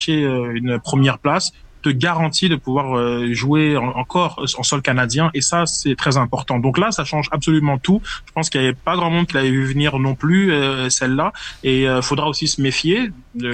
une première place te garantit de pouvoir jouer encore en sol canadien, et ça c'est très important. Donc là ça change absolument tout. Je pense qu'il n'y avait pas grand monde qui l'avait vu venir non plus, celle-là, et faudra aussi se méfier.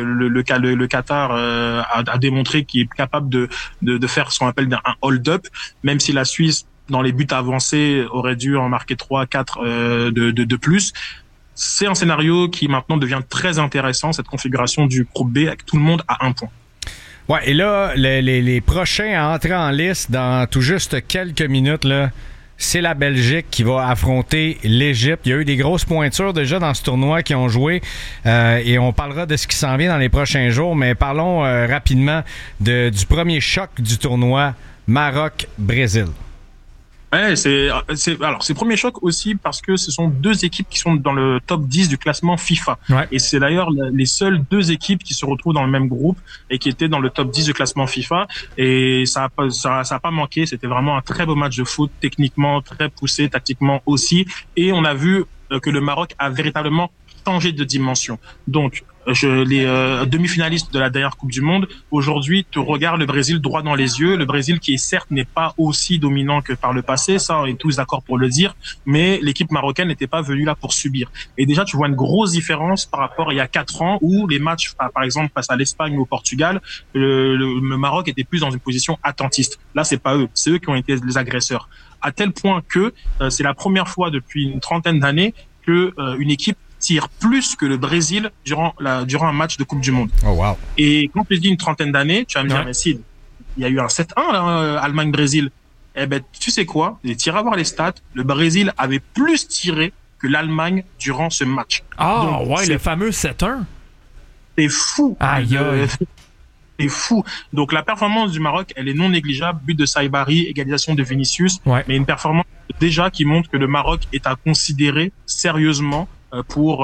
Le Qatar a démontré qu'il est capable de faire ce qu'on appelle un hold-up, même si la Suisse dans les buts avancés aurait dû en marquer 3-4 de plus. C'est un scénario qui maintenant devient très intéressant, cette configuration du groupe B avec tout le monde à un point. Ouais, et là, les prochains à entrer en liste dans tout juste quelques minutes, là, c'est la Belgique qui va affronter l'Égypte. Il y a eu des grosses pointures déjà dans ce tournoi qui ont joué, et on parlera de ce qui s'en vient dans les prochains jours, mais parlons rapidement du premier choc du tournoi, Maroc-Brésil. Ouais, c'est premier choc aussi parce que ce sont deux équipes qui sont dans le top 10 du classement FIFA. Ouais. Et c'est d'ailleurs les seules deux équipes qui se retrouvent dans le même groupe et qui étaient dans le top 10 du classement FIFA. Et ça a pas manqué. C'était vraiment un très beau match de foot, techniquement très poussé, tactiquement aussi. Et on a vu que le Maroc a véritablement changé de dimension. Donc, les demi-finalistes de la dernière Coupe du Monde, aujourd'hui, te regardent le Brésil droit dans les yeux. Le Brésil qui, certes, n'est pas aussi dominant que par le passé, ça, on est tous d'accord pour le dire, mais l'équipe marocaine n'était pas venue là pour subir. Et déjà, tu vois une grosse différence par rapport à il y a 4 ans où les matchs, par exemple, face à l'Espagne ou au Portugal, le Maroc était plus dans une position attentiste. Là, c'est pas eux. C'est eux qui ont été les agresseurs. À tel point que c'est la première fois depuis une trentaine d'années que une équipe tire plus que le Brésil durant un match de Coupe du Monde. Oh wow. Et quand je dis une trentaine d'années, tu vas me dire, mais Sid, il y a eu un 7-1 là, Allemagne-Brésil. Eh ben, tu sais quoi? J'ai tiré à voir les stats. Le Brésil avait plus tiré que l'Allemagne durant ce match. Ah, donc, ouais, le fameux 7-1. C'est fou. Aïe, aïe. C'est fou. Donc, la performance du Maroc, elle est non négligeable. But de Saibari, égalisation de Vinicius. Ouais. Mais une performance déjà qui montre que le Maroc est à considérer sérieusement pour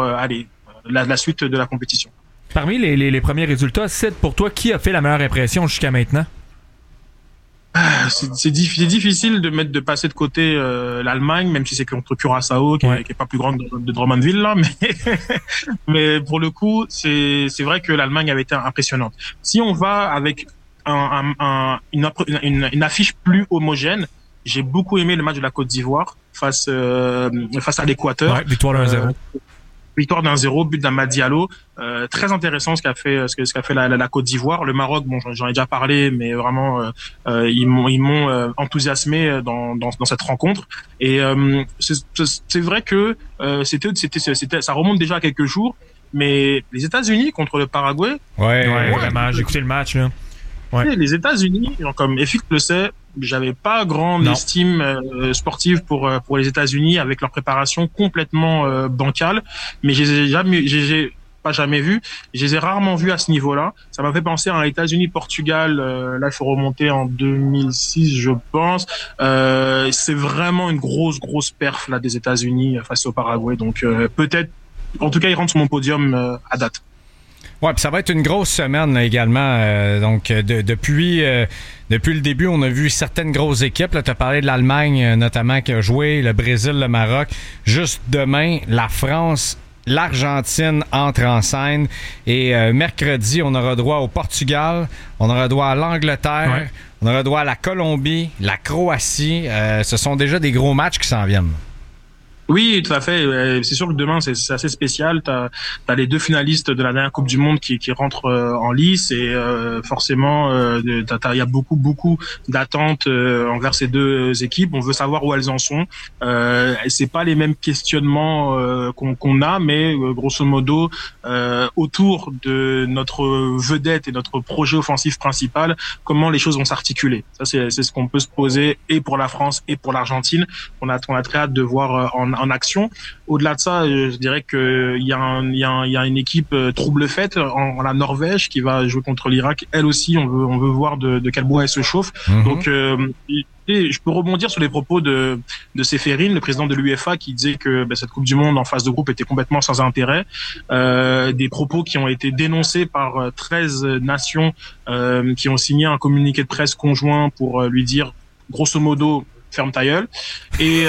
la suite de la compétition. Parmi les premiers résultats, Sid, pour toi, qui a fait la meilleure impression jusqu'à maintenant? C'est difficile de passer de côté l'Allemagne, même si c'est contre Curaçao qui est pas plus grande de Drummondville là, mais pour le coup c'est vrai que l'Allemagne avait été impressionnante. Si on va avec une affiche plus homogène, j'ai beaucoup aimé le match de la Côte d'Ivoire face à l'Équateur. Ouais, victoire 1-0. Victoire d'1-0, but d'Amad Diallo. Très intéressant ce qu'a fait la Côte d'Ivoire. Le Maroc, bon, j'en ai déjà parlé, mais vraiment ils m'ont enthousiasmé dans cette rencontre. Et c'est vrai que ça remonte déjà à quelques jours, mais les États-Unis contre le Paraguay. Ouais, vraiment. J'ai écouté le match là. Ouais. Les États-Unis, comme Efik le sait, j'avais pas grande estime sportive pour les États-Unis avec leur préparation complètement bancale, mais j'ai pas jamais vu, je les ai rarement vus à ce niveau-là. Ça m'a fait penser à un États-Unis-Portugal, là il faut remonter en 2006 je pense. C'est vraiment une grosse perf là des États-Unis face au Paraguay, donc peut-être, en tout cas ils rentrent sur mon podium à date. Ouais, puis ça va être une grosse semaine là, également. Depuis le début, on a vu certaines grosses équipes. Tu as parlé de l'Allemagne notamment qui a joué, le Brésil, le Maroc. Juste demain, la France, l'Argentine entrent en scène. Et mercredi, on aura droit au Portugal, on aura droit à l'Angleterre, on aura droit à la Colombie, la Croatie. Ce sont déjà des gros matchs qui s'en viennent. Oui, tout à fait. C'est sûr que demain, c'est assez spécial. T'as les deux finalistes de la dernière Coupe du Monde qui rentrent en lice et forcément, il y a beaucoup d'attentes envers ces deux équipes. On veut savoir où elles en sont. C'est pas les mêmes questionnements qu'on a, mais grosso modo, autour de notre vedette et notre projet offensif principal, comment les choses vont s'articuler. Ça, c'est ce qu'on peut se poser et pour la France et pour l'Argentine. On a très hâte de voir en action. Au-delà de ça, je dirais que il y a une équipe trouble faite en la Norvège qui va jouer contre l'Irak. Elle aussi, on veut voir de quel bois elle se chauffe. Mm-hmm. Donc et je peux rebondir sur les propos de Ceferin, le président de l'UEFA, qui disait que cette Coupe du Monde en phase de groupe était complètement sans intérêt. Des propos qui ont été dénoncés par 13 nations qui ont signé un communiqué de presse conjoint pour lui dire grosso modo ferme ta gueule, et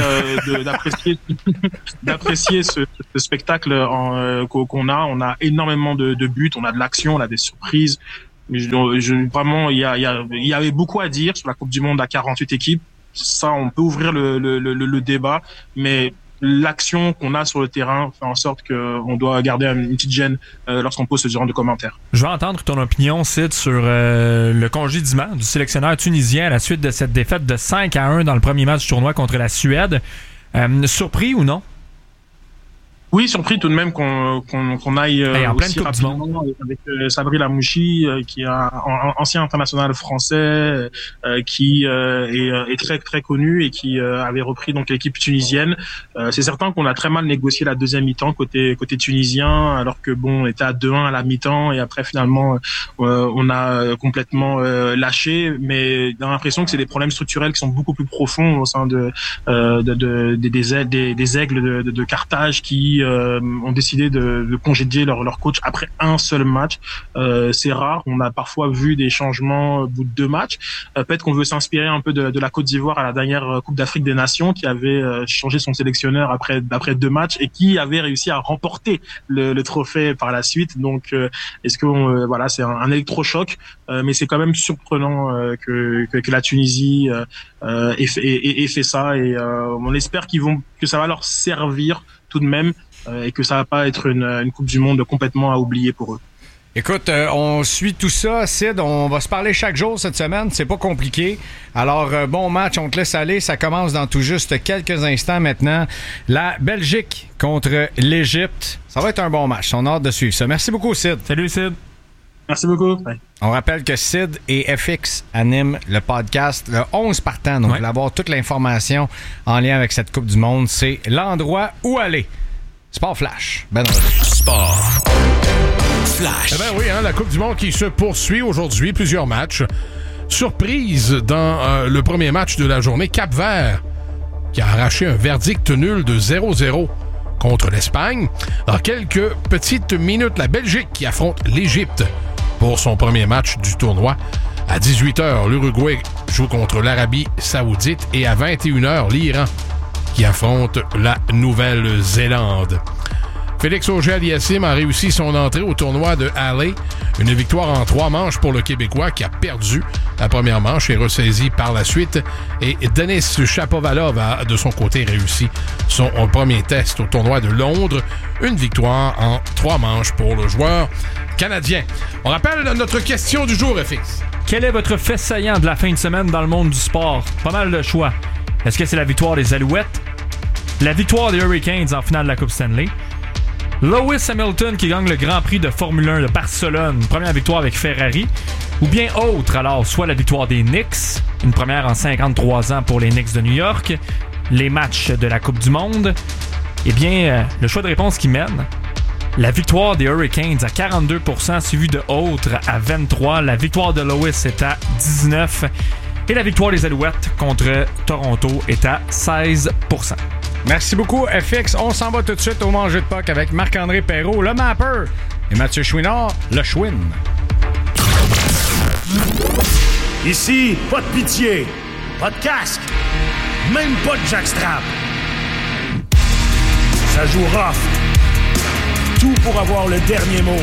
d'apprécier ce spectacle qu'on a. On a énormément de buts, on a de l'action, on a des surprises. Vraiment, il y avait beaucoup à dire sur la Coupe du Monde à 48 équipes. Ça, on peut ouvrir le débat, mais l'action qu'on a sur le terrain fait en sorte qu'on doit garder une petite gêne lorsqu'on pose ce genre de commentaires. Je veux entendre ton opinion, Sid, sur le congédiement du sélectionneur tunisien à la suite de cette défaite de 5-1 dans le premier match du tournoi contre la Suède. Surpris ou non? Oui, surpris tout de même qu'on aille en pleine aussi Coupe du rapidement avec Sabri Lamouchi, qui est un ancien international français, qui est très très connu et qui avait repris donc l'équipe tunisienne. C'est certain qu'on a très mal négocié la deuxième mi-temps côté tunisien, alors que on était à 2-1 à la mi-temps et après finalement on a complètement lâché. Mais j'ai l'impression que c'est des problèmes structurels qui sont beaucoup plus profonds au sein des aigles de Carthage qui ont décidé de congédier leur coach après un seul match. C'est rare. On a parfois vu des changements au bout de 2 matchs. Peut-être qu'on veut s'inspirer un peu de la Côte d'Ivoire à la dernière Coupe d'Afrique des Nations, qui avait changé son sélectionneur après 2 matchs et qui avait réussi à remporter le trophée par la suite. Donc, est-ce que voilà, c'est un électrochoc, mais c'est quand même surprenant que la Tunisie ait fait ça, et on espère que ça va leur servir tout de même, et que ça va pas être une Coupe du Monde complètement à oublier pour eux. Écoute, on suit tout ça, Sid. On va se parler chaque jour cette semaine. C'est pas compliqué. Alors, bon match, on te laisse aller. Ça commence dans tout juste quelques instants maintenant. La Belgique contre l'Égypte. Ça va être un bon match. On a hâte de suivre ça. Merci beaucoup, Sid. Salut, Sid. Merci beaucoup. Bye. On rappelle que Sid et FX animent le podcast le 11 partant. Donc, vous voulez avoir toute l'information en lien avec cette Coupe du Monde. C'est l'endroit où aller. Sport Flash. Ben Sport Flash. Eh ben oui, la Coupe du Monde qui se poursuit aujourd'hui. Plusieurs matchs. Surprise dans le premier match de la journée. Cap-Vert qui a arraché un verdict nul de 0-0 contre l'Espagne. Dans quelques petites minutes, la Belgique qui affronte l'Égypte pour son premier match du tournoi. À 18h, l'Uruguay joue contre l'Arabie Saoudite et à 21h, l'Iran qui affronte la Nouvelle-Zélande. Félix Auger-Aliassime a réussi son entrée au tournoi de Halle. Une victoire en 3 manches pour le Québécois qui a perdu la première manche et ressaisi par la suite. Et Denis Shapovalov a de son côté réussi son premier test au tournoi de Londres. Une victoire en 3 manches pour le joueur canadien. On rappelle notre question du jour, FX. Quel est votre fait saillant de la fin de semaine dans le monde du sport? Pas mal de choix. Est-ce que c'est la victoire des Alouettes? La victoire des Hurricanes en finale de la Coupe Stanley? Lewis Hamilton qui gagne le Grand Prix de Formule 1 de Barcelone, une première victoire avec Ferrari? Ou bien autre, alors, soit la victoire des Knicks, une première en 53 ans pour les Knicks de New York, les matchs de la Coupe du Monde? Eh bien, le choix de réponse qui mène, la victoire des Hurricanes à 42%, suivi de autres à 23%. La victoire de Lewis est à 19%. Et la victoire des Alouettes contre Toronto est à 16%. Merci beaucoup, FX. On s'en va tout de suite au Manger de Puck avec Marc-André Perrault, le Mapper, et Mathieu Chouinard, le Chouin. Ici, pas de pitié, pas de casque, même pas de jackstrap. Ça joue rough. Tout pour avoir le dernier mot.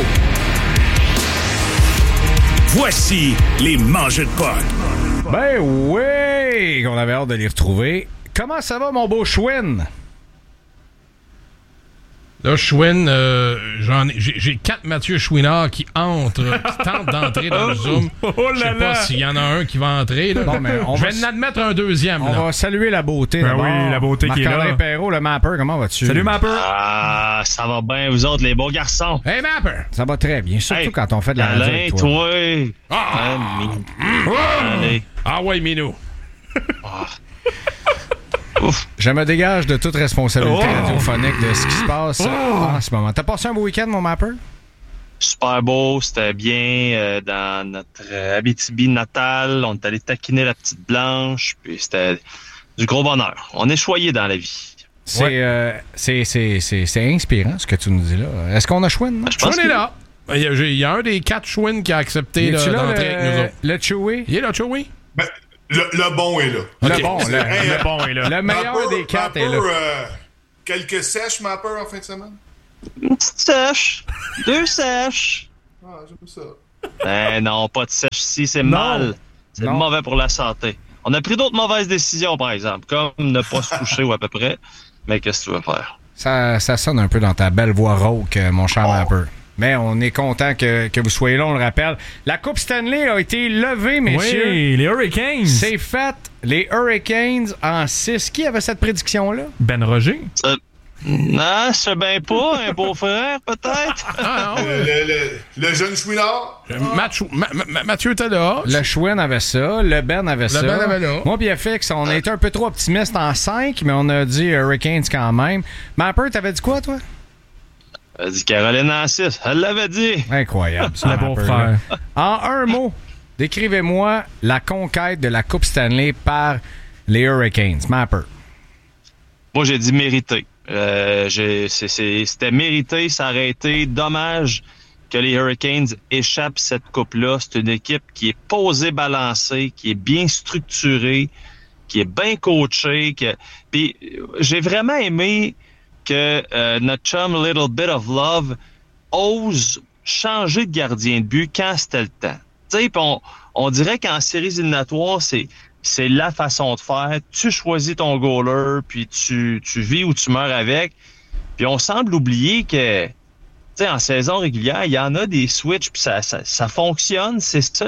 Voici les Mangeux de Puck. Ben oui, on avait hâte de les retrouver. Comment ça va, mon beau Chouin? Là, Chouin, j'ai 4 Mathieu Chouinard qui tentent d'entrer dans le Zoom. Je sais pas s'il y en a un qui va entrer. Là. Bon, mais je vais en admettre un deuxième. On va saluer la beauté. Ben oui, la beauté qui est là. Marc-André Perrault, le Mapper, comment vas-tu? Salut, Mapper. Ah, ça va bien, vous autres, les beaux garçons. Hey, Mapper. Ça va très bien, surtout quand on fait de la radio avec toi. Allez. Ah ouais, Minou. Je me dégage de toute responsabilité radiophonique de ce qui se passe en ce moment. T'as passé un beau week-end, mon Mapper? Super beau, c'était bien dans notre Abitibi natale. On est allé taquiner la petite Blanche, puis c'était du gros bonheur. On est choyé dans la vie. C'est inspirant ce que tu nous dis là. Est-ce qu'on a Chouin? Chouin est là. Il y a un des 4 Chouin qui a accepté d'entrer avec nous autres. Le Chewy? Il est là, Chewy? Ben, le bon est là. Le bon est là. Le meilleur des 4 est là. Quelques sèches, Mapper, en fin de semaine? Une petite sèche. 2 sèches. Ah, j'aime ça. Ben non, pas de sèche ici, c'est Non. mal. C'est Non. mauvais pour la santé. On a pris d'autres mauvaises décisions, par exemple, comme ne pas se coucher ou à peu près. Mais qu'est-ce que tu veux faire? Ça sonne un peu dans ta belle voix rauque, mon cher Mapper. Mais on est content que vous soyez là, on le rappelle. La Coupe Stanley a été levée, messieurs. Oui, les Hurricanes. C'est fait. Les Hurricanes en 6. Qui avait cette prédiction-là? Ben Roger. Non, c'est bien pas un beau-frère, peut-être? Ah, non. Le jeune chouinard. Mathieu était là. Le Chouin avait ça, le Ben avait ça. Ben avait là. Moi puis FX, on a été un peu trop optimiste en 5, mais on a dit Hurricanes quand même. Mapper, t'avais dit quoi, toi? Elle a dit Caroline en 6. Elle l'avait dit. Incroyable, ça, Le bon Mapper, frère. là. En un mot, décrivez-moi la conquête de la Coupe Stanley par les Hurricanes. Mapper. Moi, j'ai dit mérité. C'était mérité, ça aurait été dommage que les Hurricanes échappent cette coupe-là. C'est une équipe qui est posée, balancée, qui est bien structurée, qui est bien coachée. Puis j'ai vraiment aimé que notre chum Little Bit of Love ose changer de gardien de but quand c'était le temps. Tu sais, on dirait qu'en séries éliminatoires, c'est la façon de faire. Tu choisis ton goaler, puis tu vis ou tu meurs avec. Puis on semble oublier que, tu sais, en saison régulière, il y en a des switches, puis ça fonctionne. C'est ça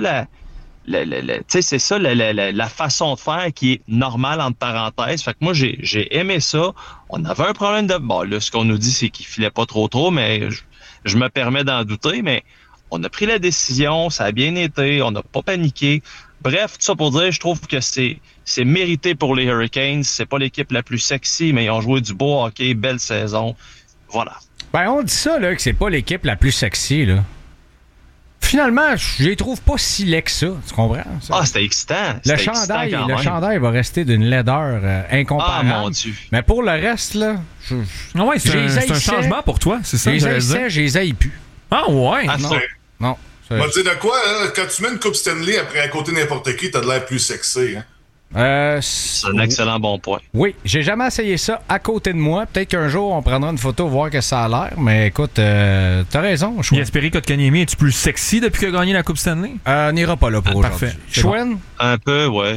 c'est ça la façon de faire qui est normale entre parenthèses. Fait que moi, j'ai aimé ça. On avait un problème de... Bon, là, ce qu'on nous dit, c'est qu'il filait pas trop, mais je me permets d'en douter, mais on a pris la décision, ça a bien été, on n'a pas paniqué. Bref, tout ça pour dire, je trouve que c'est mérité pour les Hurricanes. C'est pas l'équipe la plus sexy, mais ils ont joué du beau hockey, belle saison. Voilà. Ben, on dit ça, là, que c'est pas l'équipe la plus sexy, là. Finalement, je les trouve pas si laids que ça. Tu comprends? Ça? Ah, c'était excitant. Le C'était chandail, excitant quand même. chandail va rester d'une laideur Ah, incomparable. mon Dieu. Mais pour le reste, là, Ah ouais, c'est Je un, les c'est un haïssais. changement pour toi, c'est ça que j'allais dire. je les haïs plus. Ah ouais. Ah, Non. ça. Non. On va te dire de quoi, hein? Quand tu mets une Coupe Stanley après à côté de n'importe qui, t'as de l'air plus sexy, hein? C'est un excellent bon point. Oui, j'ai jamais essayé ça à côté de moi. Peut-être qu'un jour, on prendra une photo, voir que ça a l'air. Mais écoute, t'as raison, Chouin. Jesperi Kotkaniemi, es-tu plus sexy depuis qu'il a gagné la Coupe Stanley? On n'ira pas là pour aujourd'hui. parfait. C'est Chouin? Un peu, ouais.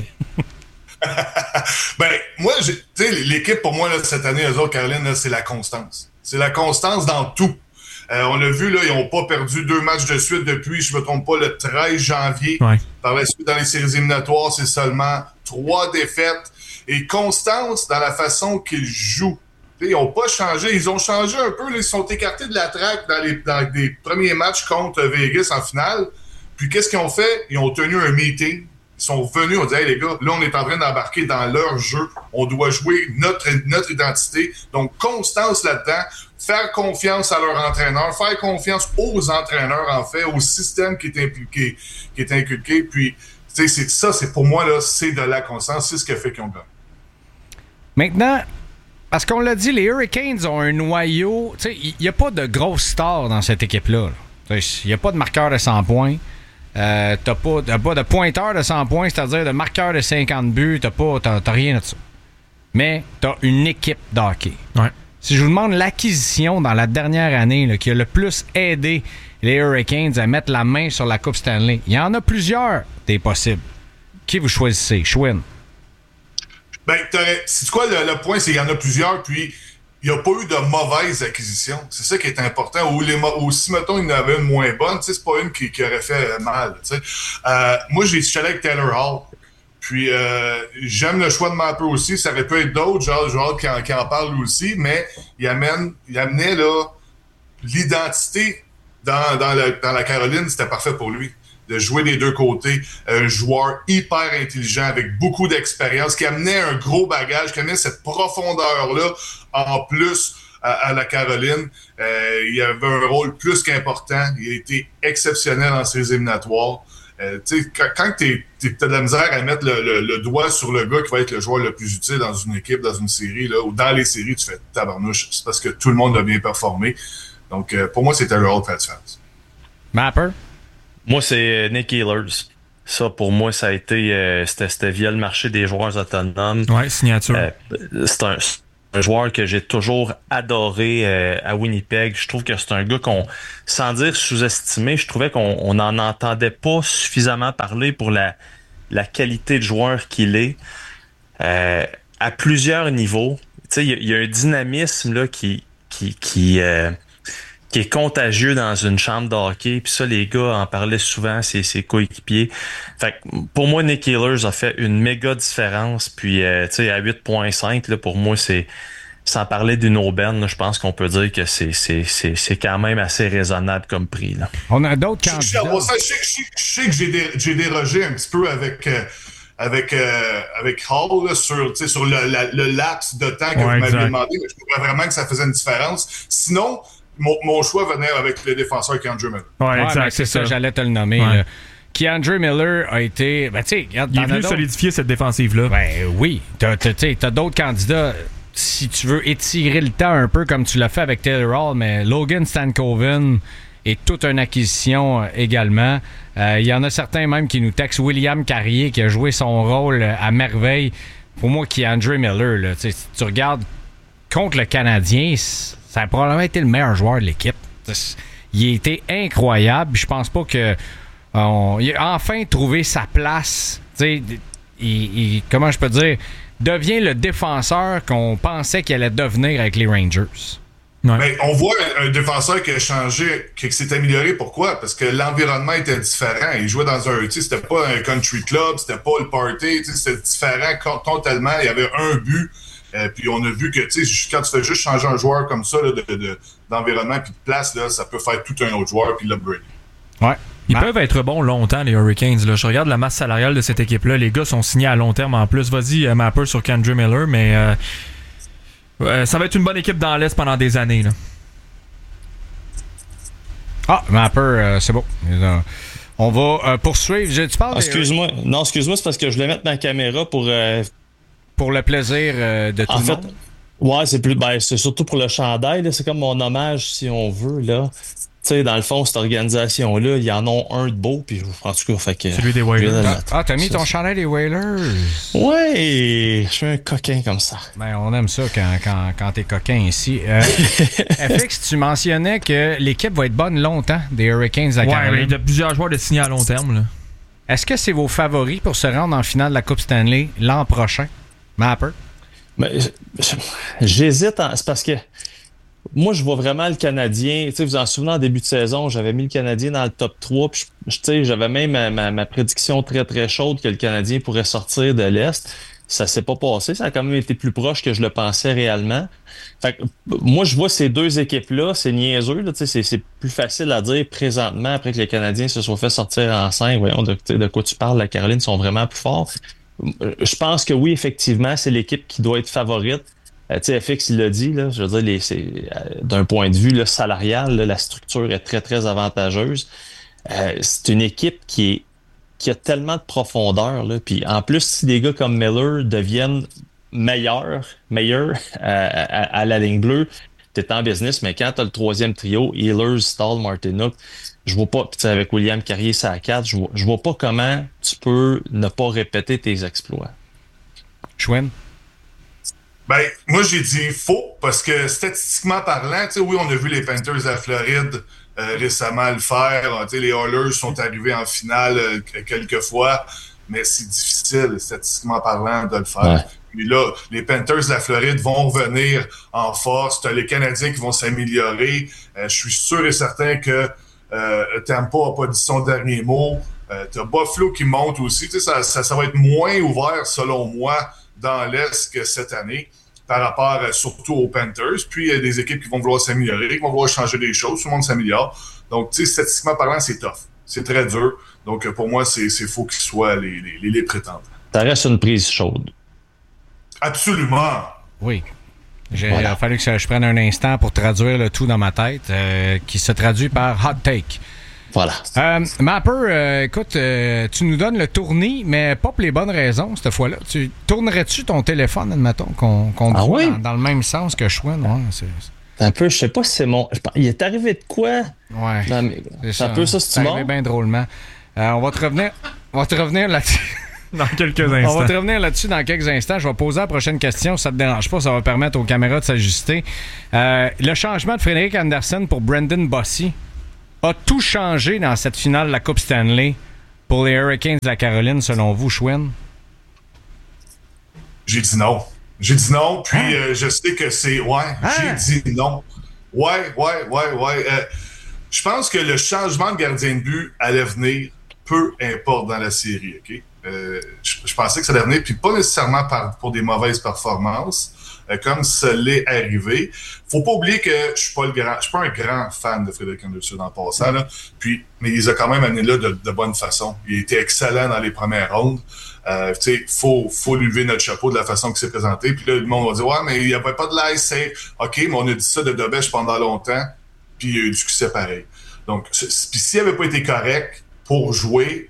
Ben, moi, tu sais, l'équipe, pour moi, là, cette année, eux autres, Caroline, là, c'est la constance. C'est la constance dans tout. On l'a vu, là, ils n'ont pas perdu 2 matchs de suite depuis, je ne me trompe pas, le 13 janvier. Ouais. Par la suite, dans les séries éliminatoires, c'est seulement 3 défaites. Et constance dans la façon qu'ils jouent. T'sais, ils n'ont pas changé. Ils ont changé un peu. Là, ils sont écartés de la traque dans les premiers matchs contre Vegas en finale. Puis qu'est-ce qu'ils ont fait? Ils ont tenu un meeting. Ils sont venus, on dit, hey les gars, là, on est en train d'embarquer dans leur jeu. On doit jouer notre identité. Donc, constance là-dedans. Faire confiance à leur entraîneur. Faire confiance aux entraîneurs, en fait, au système qui est impliqué, qui est inculqué. Puis, tu sais, c'est pour moi, là, c'est de la constance. C'est ce qui a fait qu'ils ont gagné. Maintenant, parce qu'on l'a dit, les Hurricanes ont un noyau. Tu sais, il n'y a pas de grosses stars dans cette équipe-là. Il n'y a pas de marqueur de 100 points. T'as pas de pointeur de 100 points, c'est-à-dire de marqueur de 50 buts. T'as rien de ça. Mais t'as une équipe d'hockey. Ouais. Si je vous demande l'acquisition dans la dernière année là, qui a le plus aidé les Hurricanes à mettre la main sur la Coupe Stanley, il y en a plusieurs des possibles. Qui vous choisissez? Chouin? Ben, c'est quoi le point, c'est qu'il y en a plusieurs, puis il n'y a pas eu de mauvaise acquisition. C'est ça qui est important. Ou si, mettons, il y en avait une moins bonne, c'est pas une qui aurait fait mal. Moi, je suis allé avec Taylor Hall. Puis, j'aime le choix de Mapper aussi. Ça aurait pu être d'autres, genre qui en parlent lui aussi, mais il amenait là, l'identité dans la Caroline, c'était parfait pour lui. De jouer des deux côtés, un joueur hyper intelligent avec beaucoup d'expérience, qui amenait un gros bagage, qui amenait cette profondeur-là en plus à la Caroline. Il avait un rôle plus qu'important. Il a été exceptionnel en séries éliminatoires. Quand t'as de la misère à mettre le doigt sur le gars qui va être le joueur le plus utile dans une équipe, dans une série, là, ou dans les séries, tu fais tabarnouche. C'est parce que tout le monde a bien performé. Donc, pour moi, c'était le rôle de Fats. Mapper? Moi, c'est Nick Ehlers. Ça, pour moi, ça a été... c'était via le marché des joueurs autonomes. Ouais, signature. C'est un joueur que j'ai toujours adoré à Winnipeg. Je trouve que c'est un gars sans dire sous-estimé, je trouvais qu'on n'en entendait pas suffisamment parler pour la qualité de joueur qu'il est à plusieurs niveaux. Tu sais, il y a un dynamisme là qui est contagieux dans une chambre de hockey. Puis ça, les gars en parlaient souvent, ses coéquipiers. Fait que pour moi, Nick Ehlers a fait une méga différence. Puis, tu sais, à 8.5, là, pour moi, c'est sans parler d'une aubaine, là, je pense qu'on peut dire que c'est quand même assez raisonnable comme prix. Là. On a d'autres candidats. Je sais que j'ai dérogé un petit peu avec Hall là, sur le laps de temps que vous m'aviez demandé, mais je trouvais vraiment que ça faisait une différence. Sinon, mon choix venait avec le défenseur K'Andre Miller. Ouais, exact, c'est ça, j'allais te le nommer. Ouais. K'Andre Miller a été... Ben, il est venu solidifier cette défensive-là. Ben oui. T'as d'autres candidats, si tu veux étirer le temps un peu comme tu l'as fait avec Taylor Hall, mais Logan Stankoven est toute une acquisition également. Il y en a certains même qui nous textent William Carrier qui a joué son rôle à merveille. Pour moi, K'Andre Miller, là, si tu regardes contre le Canadien, ça a probablement été le meilleur joueur de l'équipe. Il a été incroyable. Je pense pas que il a enfin trouvé sa place. Comment je peux dire, devient le défenseur qu'on pensait qu'il allait devenir avec les Rangers. Ouais. Mais on voit un défenseur qui a changé, qui s'est amélioré. Pourquoi? Parce que l'environnement était différent. Il jouait dans c'était pas un country club, c'était pas le party, c'était différent totalement. Il y avait un but. Puis on a vu que quand tu fais juste changer un joueur comme ça là, d'environnement puis de place, là, ça peut faire tout un autre joueur puis l'upgrade. Ouais. Ils peuvent être bons longtemps, les Hurricanes. Là. Je regarde la masse salariale de cette équipe-là. Les gars sont signés à long terme en plus. Vas-y, Mapper sur K'Andre Miller, mais ça va être une bonne équipe dans l'Est pendant des années. Là. Ah, Mapper, c'est beau. On va poursuivre. Tu parles excuse-moi. Non, excuse-moi, c'est parce que je voulais mettre ma caméra pour le plaisir de tout le monde. Ouais, c'est surtout pour le chandail. Là. C'est comme mon hommage, si on veut. Là. Tu sais, dans le fond, cette organisation-là, il y en a un de beau, puis en tout cas, fait que... Celui des Whalers. T'as mis ton chandail des Whalers? Ouais, je suis un coquin comme ça. Ben, on aime ça quand t'es coquin ici. FX, tu mentionnais que l'équipe va être bonne longtemps des Hurricanes à Caroline. Ouais, il y a plusieurs joueurs de signés à long terme. Là. Est-ce que c'est vos favoris pour se rendre en finale de la Coupe Stanley l'an prochain? Mapper? Mais, j'hésite. C'est parce que moi, je vois vraiment le Canadien. Tu sais, vous en souvenez, en début de saison, j'avais mis le Canadien dans le top 3. Puis, tu sais, j'avais même ma prédiction très, très chaude que le Canadien pourrait sortir de l'Est. Ça s'est pas passé. Ça a quand même été plus proche que je le pensais réellement. Fait que, moi, je vois ces deux équipes-là, c'est niaiseux. Là, c'est plus facile à dire présentement après que les Canadiens se soient fait sortir en 5. Voyons de quoi tu parles. La Caroline sont vraiment plus forts. Je pense que oui, effectivement, c'est l'équipe qui doit être favorite. Tu sais, FX, il l'a dit, là, je veux dire, d'un point de vue là, salarial, là, la structure est très, très avantageuse. C'est une équipe qui a tellement de profondeur. Là, puis en plus, si des gars comme Miller deviennent meilleurs à la ligne bleue, t'es en business, mais quand t'as le troisième trio, Ehlers, Stahl, Martinook, je vois pas, puis avec William Carrier, ça à 4, je vois pas comment tu peux ne pas répéter tes exploits. Schwinn? Ben, moi, j'ai dit faux, parce que statistiquement parlant, tu sais, oui, on a vu les Panthers de la Floride récemment le faire. Tu sais, les Oilers sont arrivés en finale quelques fois, mais c'est difficile, statistiquement parlant, de le faire. Ouais. Puis là, les Panthers de la Floride vont revenir en force. T'as les Canadiens qui vont s'améliorer. Je suis sûr et certain que Tampa n'a pas dit son dernier mot. T'as Buffalo qui monte aussi. Tu sais, ça va être moins ouvert, selon moi, dans l'Est que cette année, par rapport surtout aux Panthers. Puis, il y a des équipes qui vont vouloir s'améliorer, qui vont vouloir changer des choses. Tout le monde s'améliore. Donc, tu sais, statistiquement parlant, c'est tough. C'est très dur. Donc, pour moi, c'est faux qu'ils soient les prétendants. Ça reste une prise chaude. Absolument. Oui. Il a fallu que je prenne un instant pour traduire le tout dans ma tête, qui se traduit par hot take. Voilà. Mapper, écoute, tu nous donnes le tournis, mais pas pour les bonnes raisons cette fois-là. Tu tournerais-tu ton téléphone, admettons, qu'on voit dans le même sens que Schwinn? Ouais, c'est un peu, je sais pas si c'est mon... Il est arrivé de quoi? Ouais. C'est un peu ça, c'est arrivé bien drôlement. On va te revenir là-dessus. dans quelques instants. On va te revenir là-dessus dans quelques instants. Je vais poser la prochaine question. Si ça te dérange pas, ça va permettre aux caméras de s'ajuster. Le changement de Frédéric Andersen pour Brendan Bossy a tout changé dans cette finale de la Coupe Stanley pour les Hurricanes de la Caroline, selon vous, Schwinn? J'ai dit non. Puis je sais que c'est... J'ai dit non. Ouais. Je pense que le changement de gardien de but allait venir, peu importe dans la série, OK? Je pensais que ça allait venir, puis pas nécessairement pour des mauvaises performances, comme ça l'est arrivé. Faut pas oublier que je suis pas un grand fan de Frédéric Andersen en passant, là. Mais il les a quand même amenés là de bonne façon. Il était excellent dans les premières rondes. Faut lui lever notre chapeau de la façon qu'il s'est présenté. Puis là, le monde va dire, ouais, mais il n'y avait pas de l'ice safe. OK, mais on a dit ça de Dobèche pendant longtemps, puis il y a eu du succès pareil. Donc, puis s'il n'avait pas été correct pour jouer,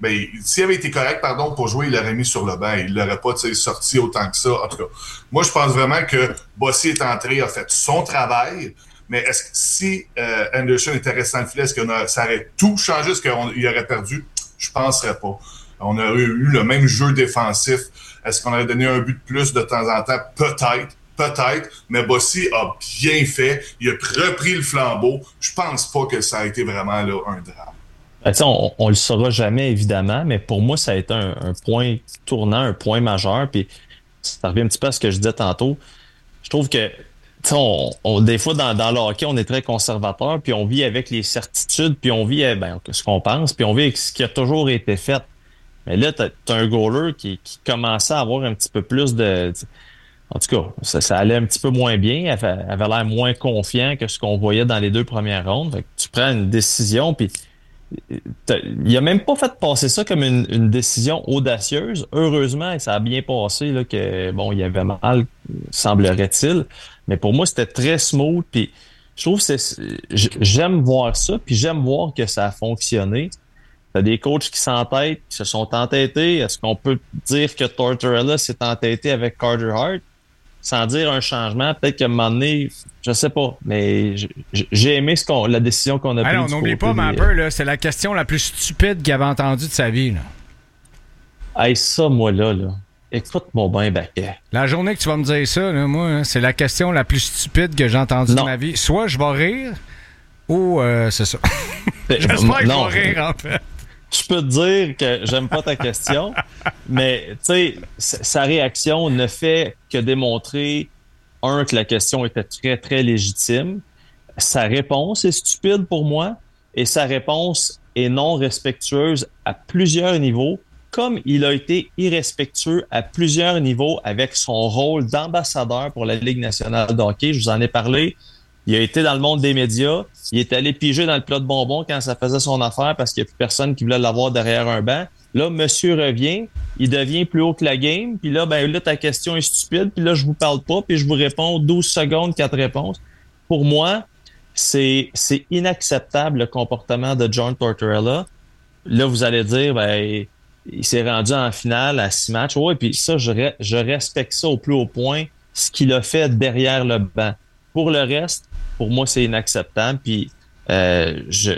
pour jouer, il l'aurait mis sur le banc. Il l'aurait pas, sorti autant que ça. En tout cas, moi, je pense vraiment que Bossy est entré, a fait son travail. Mais est-ce que si Andersen était resté dans le filet, est-ce que ça aurait tout changé? Est-ce qu'il aurait perdu? Je penserais pas. On aurait eu le même jeu défensif. Est-ce qu'on aurait donné un but de plus de temps en temps? Peut-être, mais Bossy a bien fait. Il a repris le flambeau. Je pense pas que ça a été vraiment là, un drame. On le saura jamais, évidemment, mais pour moi, ça a été un point tournant, un point majeur. Puis ça revient un petit peu à ce que je disais tantôt. Je trouve que des fois, dans le hockey, on est très conservateur, puis on vit avec les certitudes, puis on vit ce qu'on pense, puis on vit avec ce qui a toujours été fait. Mais là, t'as un goaler qui commençait à avoir un petit peu plus de... En tout cas, ça allait un petit peu moins bien. Elle avait l'air moins confiant que ce qu'on voyait dans les 2 premières rondes. Fait que tu prends une décision, puis il a même pas fait passer ça comme une décision audacieuse. Heureusement, ça a bien passé, là, que il y avait mal, semblerait-il. Mais pour moi, c'était très smooth. Puis je trouve que j'aime voir ça, puis j'aime voir que ça a fonctionné. T'as des coachs qui s'entêtent, qui se sont entêtés. Est-ce qu'on peut dire que Tortorella s'est entêté avec Carter Hart? Sans dire un changement, peut-être qu'à un moment donné, je sais pas, mais j'ai aimé la décision qu'on a prise. On n'oublie pas, Mapper, là, c'est la question la plus stupide qu'il avait entendue de sa vie. Là. Ça, moi, là, écoute-moi bien, Baquet. La journée que tu vas me dire ça, là, moi, c'est la question la plus stupide que j'ai entendue de ma vie. Soit je vais rire, ou c'est ça. J'espère que je vais rire, en fait. Je peux te dire que j'aime pas ta question, mais tu sais, sa réaction ne fait que démontrer, que la question était très, très légitime. Sa réponse est stupide pour moi, et sa réponse est non respectueuse à plusieurs niveaux, comme il a été irrespectueux à plusieurs niveaux avec son rôle d'ambassadeur pour la Ligue nationale de hockey. Je vous en ai parlé. Il a été dans le monde des médias. Il est allé piger dans le plat de bonbons quand ça faisait son affaire parce qu'il n'y a plus personne qui voulait l'avoir derrière un banc. Là, monsieur revient. Il devient plus haut que la game. Puis là, ta question est stupide. Puis là, je vous parle pas. Puis je vous réponds 12 secondes, 4 réponses. Pour moi, c'est inacceptable le comportement de John Tortorella. Là, vous allez dire, il s'est rendu en finale à 6 matchs. Oui, puis ça, je respecte ça au plus haut point, ce qu'il a fait derrière le banc. Pour le reste, pour moi, c'est inacceptable. Puis, quand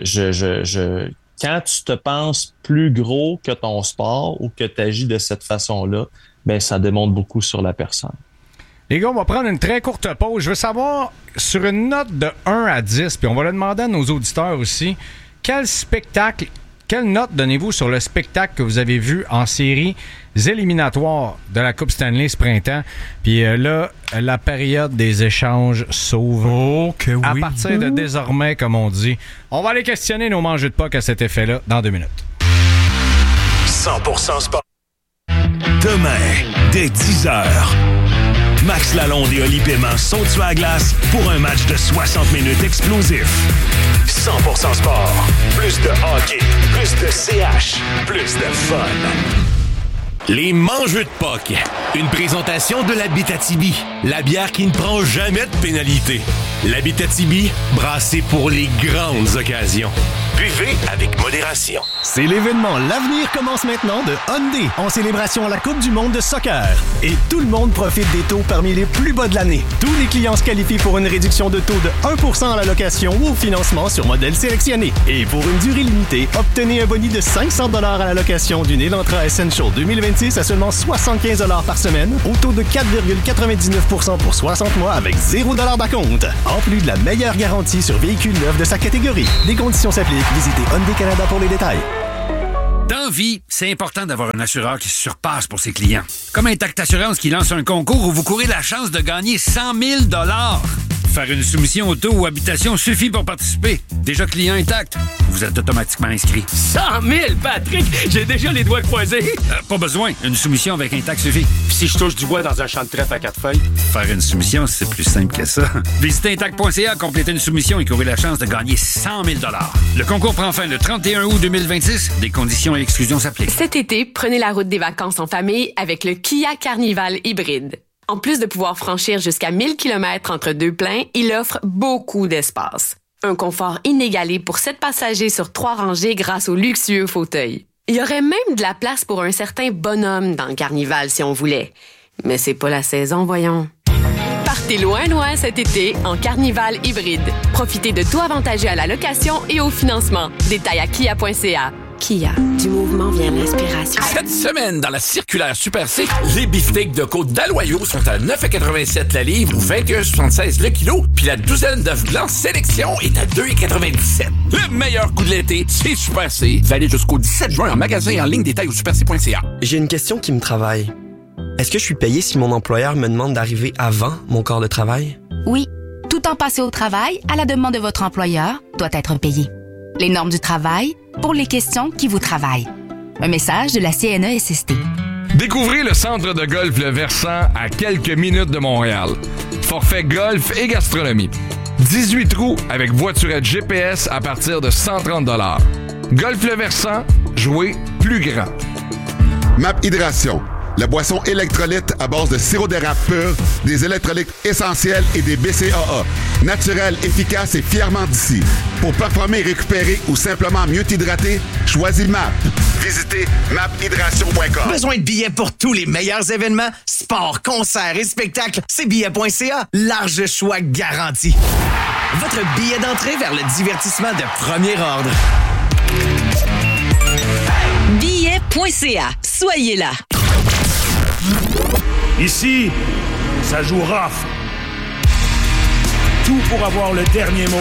tu te penses plus gros que ton sport ou que tu agis de cette façon-là, ça démontre beaucoup sur la personne. Les gars, on va prendre une très courte pause. Je veux savoir, sur une note de 1 à 10, puis on va le demander à nos auditeurs aussi, quelle note donnez-vous sur le spectacle que vous avez vu en séries éliminatoires de la Coupe Stanley ce printemps? Puis là, la période des échanges s'ouvre. Oh, que oui. À partir de désormais, comme on dit. On va aller questionner nos mangeux de puck à cet effet-là dans 2 minutes. 100% sport. Demain, dès 10h, Max Lalonde et Oli Paiement sont sur la glace pour un match de 60 minutes explosif. 100% sport. Plus de hockey, plus de CH, plus de fun. Les mangeux de puck. Une présentation de l'Abitibi. La bière qui ne prend jamais de pénalité. L'Abitibi, brassée pour les grandes occasions. Buvez avec modération. C'est l'événement L'avenir commence maintenant de Hyundai en célébration à la Coupe du monde de soccer. Et tout le monde profite des taux parmi les plus bas de l'année. Tous les clients se qualifient pour une réduction de taux de 1% à la location ou au financement sur modèle sélectionné. Et pour une durée limitée, obtenez un boni de 500 $ à la location d'une Elantra Essential 2026 à seulement 75 $ par semaine, au taux de 4,99% pour 60 mois avec 0 $ d'acompte. En plus de la meilleure garantie sur véhicules neufs de sa catégorie. Des conditions s'appliquent. Visitez Hyundai Canada pour les détails. Dans vie, c'est important d'avoir un assureur qui se surpasse pour ses clients. Comme Intact Assurance qui lance un concours où vous courez la chance de gagner 100 000 $. Faire une soumission auto ou habitation suffit pour participer. Déjà client Intact, vous êtes automatiquement inscrit. 100 000, Patrick! J'ai déjà les doigts croisés. Pas besoin, une soumission avec Intact suffit. Puis si je touche du bois dans un champ de trèfle à 4 feuilles? Faire une soumission, c'est plus simple que ça. Visitez Intact.ca, complétez une soumission et courez la chance de gagner 100 000 $. Le concours prend fin le 31 août 2026. Des conditions et exclusions s'appliquent. Cet été, prenez la route des vacances en famille avec le Kia Carnival hybride. En plus de pouvoir franchir jusqu'à 1000 km entre deux pleins, il offre beaucoup d'espace. Un confort inégalé pour 7 passagers sur 3 rangées grâce aux luxueux fauteuils. Il y aurait même de la place pour un certain bonhomme dans le Carnival si on voulait. Mais c'est pas la saison, voyons. Partez loin cet été en Carnival hybride. Profitez de tout avantageux à la location et au financement. Détails à kia.ca. Kia, du mouvement vient l'inspiration. Cette semaine, dans la circulaire Super C, les beefsteaks de côte d'Aloyau sont à 9,87 la livre ou 21,76 le kilo, puis la douzaine d'œufs blancs sélection est à 2,97. Le meilleur coup de l'été, c'est Super C. Valide jusqu'au 17 juin en magasin et en ligne, détails au superc.ca. J'ai une question qui me travaille. Est-ce que je suis payé si mon employeur me demande d'arriver avant mon corps de travail? Oui. Tout temps passé au travail, à la demande de votre employeur, doit être payé. Les normes du travail pour les questions qui vous travaillent. Un message de la CNESST. Découvrez le centre de golf Le Versant à quelques minutes de Montréal. Forfait golf et gastronomie. 18 trous avec voiturette GPS à partir de 130 $. Golf Le Versant, jouez plus grand. MAP Hydration. La boisson électrolyte à base de sirop d'érable pur, des électrolytes essentiels et des BCAA. Naturel, efficace et fièrement d'ici. Pour performer, récupérer ou simplement mieux t'hydrater, choisis MAP. Visitez maphydration.com. Besoin de billets pour tous les meilleurs événements? Sports, concerts et spectacles, c'est billets.ca. Large choix garanti. Votre billet d'entrée vers le divertissement de premier ordre. Billets.ca. Soyez là. Ici, ça joue rough. Tout pour avoir le dernier mot.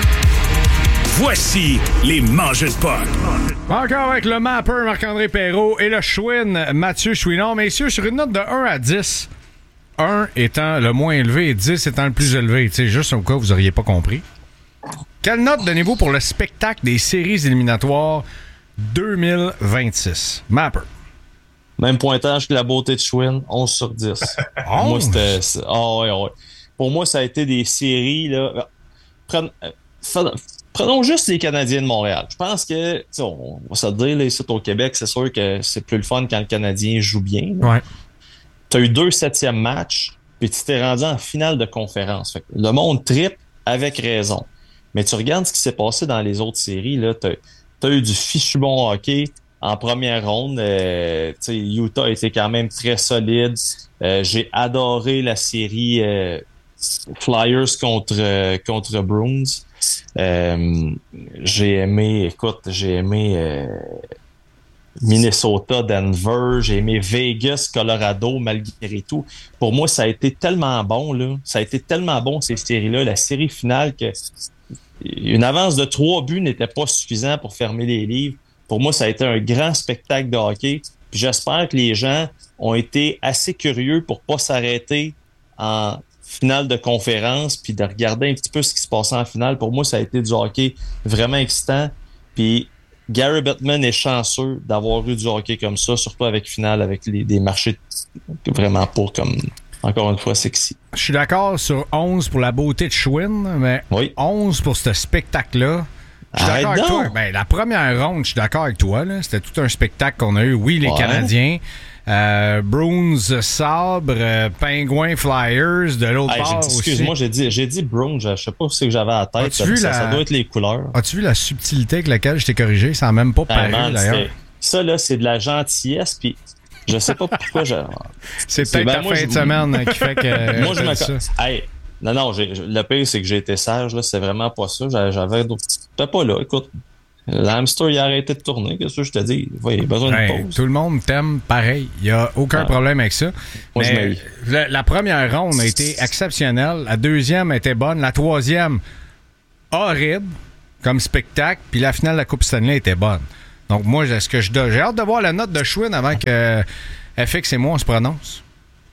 Voici les mangeux de potes. Encore avec le mapper Marc-André Perrault et le chouine Mathieu Chouinard. Messieurs, sur une note de 1 à 10, 1 étant le moins élevé et 10 étant le plus élevé, tu sais, juste au cas où vous n'auriez pas compris. Quelle note donnez-vous pour le spectacle des séries éliminatoires 2026? Mapper. Même pointage que la beauté de Schwinn, 11 sur 10. Pour moi, c'était... ouais. Pour moi, ça a été des séries, là... Prenons juste les Canadiens de Montréal. Je pense que, on va se dire, là, ici au Québec, c'est sûr que c'est plus le fun quand le Canadien joue bien. Ouais. Tu as eu 2 septièmes matchs, puis tu t'es rendu en finale de conférence. Fait que le monde trippe avec raison. Mais tu regardes ce qui s'est passé dans les autres séries, là, t'as eu du fichu bon hockey. En première ronde, Utah était quand même très solide. J'ai adoré la série Flyers contre Bruins. J'ai aimé Minnesota, Denver. J'ai aimé Vegas, Colorado, malgré tout. Pour moi, ça a été tellement bon, là. Ça a été tellement bon, ces séries-là. La série finale, que une avance de 3 buts n'était pas suffisant pour fermer les livres. Pour moi, ça a été un grand spectacle de hockey. Puis j'espère que les gens ont été assez curieux pour pas s'arrêter en finale de conférence puis de regarder un petit peu ce qui se passait en finale. Pour moi, ça a été du hockey vraiment excitant. Puis Gary Bettman est chanceux d'avoir eu du hockey comme ça, surtout avec finale, avec des marchés vraiment pour comme... Encore une fois, sexy. Je suis d'accord sur 11 pour la beauté de Schwinn, mais oui. 11 pour ce spectacle-là. Je suis d'accord avec toi. Ben, la première ronde, je suis d'accord avec toi. Là. C'était tout un spectacle qu'on a eu. Oui, les Canadiens. Bruins, Sabre, Pingouins, Flyers, de l'autre part aussi. Excuse-moi, j'ai dit Bruins, je sais pas ce que j'avais à la tête. Ça doit être les couleurs. As-tu vu la subtilité avec laquelle je t'ai corrigé? Ça n'a même pas paru, d'ailleurs. Ça, là, c'est de la gentillesse, puis je sais pas pourquoi c'est peut-être la fin de semaine qui fait que... Moi, je me... Hey, non, le pire, c'est que j'ai été sage, là, c'est vraiment pas ça. J'avais d'autres... T'es pas là, écoute. L'hamster, il a arrêté de tourner. Qu'est-ce que je te dis? Il a besoin de pause. Tout le monde t'aime pareil. Il n'y a aucun problème avec ça. Moi, mais la première ronde a été exceptionnelle. La deuxième était bonne. La troisième, horrible comme spectacle. Puis la finale de la Coupe Stanley était bonne. Donc, moi, j'ai hâte de voir la note de Schwinn avant que FX et moi, on se prononce.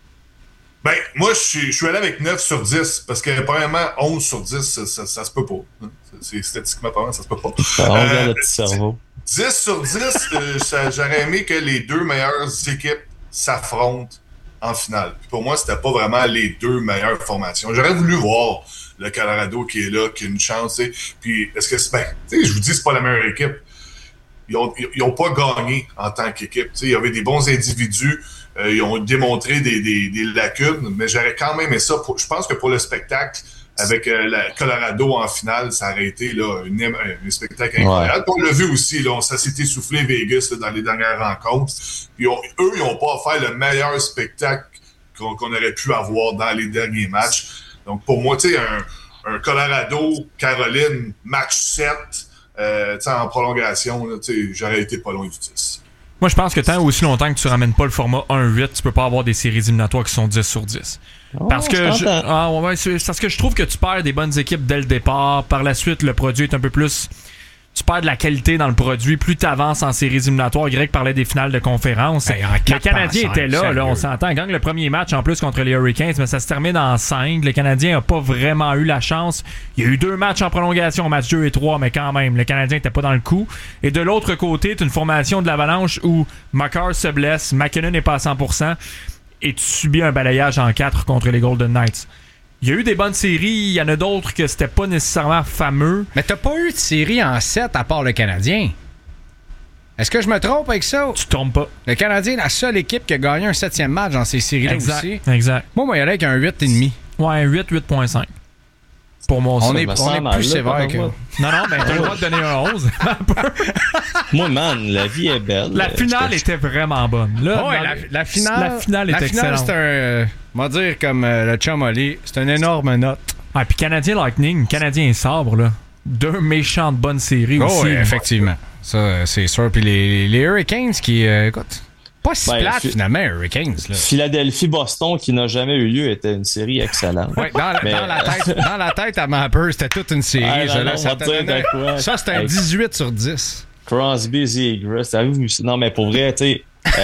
Ben, moi, je suis allé avec 9 sur 10 parce que, premièrement, 11 sur 10, ça se peut pas. C'est statistiquement parlant, ça se peut pas. On regarde le petit cerveau. 10 sur 10, j'aurais aimé que les deux meilleures équipes s'affrontent en finale. Puis pour moi, c'était pas vraiment les deux meilleures formations. J'aurais voulu voir le Colorado qui est là, qui a une chance. T'sais. Puis, est-ce que c'est... Ben, je vous dis, c'est pas la meilleure équipe. Ils ont pas gagné en tant qu'équipe. Il y avait des bons individus. Ils ont démontré des lacunes, mais j'aurais quand même aimé ça. Je pense que pour le spectacle, avec la Colorado en finale, ça aurait été là, un spectacle incroyable. Ouais. On l'a vu aussi, là, ça s'est essoufflé Vegas là, dans les dernières rencontres. Puis eux, ils n'ont pas offert le meilleur spectacle qu'on aurait pu avoir dans les derniers matchs. Donc pour moi, tu sais, un Colorado-Caroline, match 7, en prolongation, là, j'aurais été pas loin du 10. Moi, je pense que tant aussi longtemps que tu ramènes pas le format 1-8, tu peux pas avoir des séries éliminatoires qui sont 10 sur 10. Parce que c'est parce que je trouve que tu perds des bonnes équipes dès le départ. Par la suite, le produit est un peu plus... Tu perds de la qualité dans le produit. Plus tu avances en séries éliminatoires, Greg parlait des finales de conférence. Le Canadien était là, on s'entend. Gagne le premier match en plus contre les Hurricanes, mais ça se termine en 5. Le Canadien n'a pas vraiment eu la chance. Il y a eu 2 matchs en prolongation, match 2 et 3, mais quand même, le Canadien n'était pas dans le coup. Et de l'autre côté, tu as une formation de l'Avalanche où Makar se blesse, McKinnon n'est pas à 100%, et tu subis un balayage en 4 contre les Golden Knights. Il y a eu des bonnes séries, il y en a d'autres que c'était pas nécessairement fameux. Mais t'as pas eu de série en 7 à part le Canadien. Est-ce que je me trompe avec ça? Tu tombes pas. Le Canadien est la seule équipe qui a gagné un 7e match dans ces séries-là aussi. Exact. Moi, il y allait avec un 8,5. Ouais, un 8,5. Pour moi, on est plus sévère que... Non, mais t'as le droit de donner un 11. Moi, man, la vie est belle. La finale était vraiment bonne. Là, la finale est excellente. C'est un... on va dire comme le chum Oli, c'est une énorme note. Ah, puis Canadien Lightning, Canadien Sabre, là. 2 méchantes bonnes séries aussi. Oui, effectivement. Ça, c'est sûr. Puis les Hurricanes qui... écoute... Pas si plate, finalement, Hurricanes. Philadelphie-Boston, qui n'a jamais eu lieu, était une série excellente. Oui, dans la tête à Mapper, c'était toute une série. Ça, c'était un 18 sur 10. Crosby, Zegras. Non, mais pour vrai, tu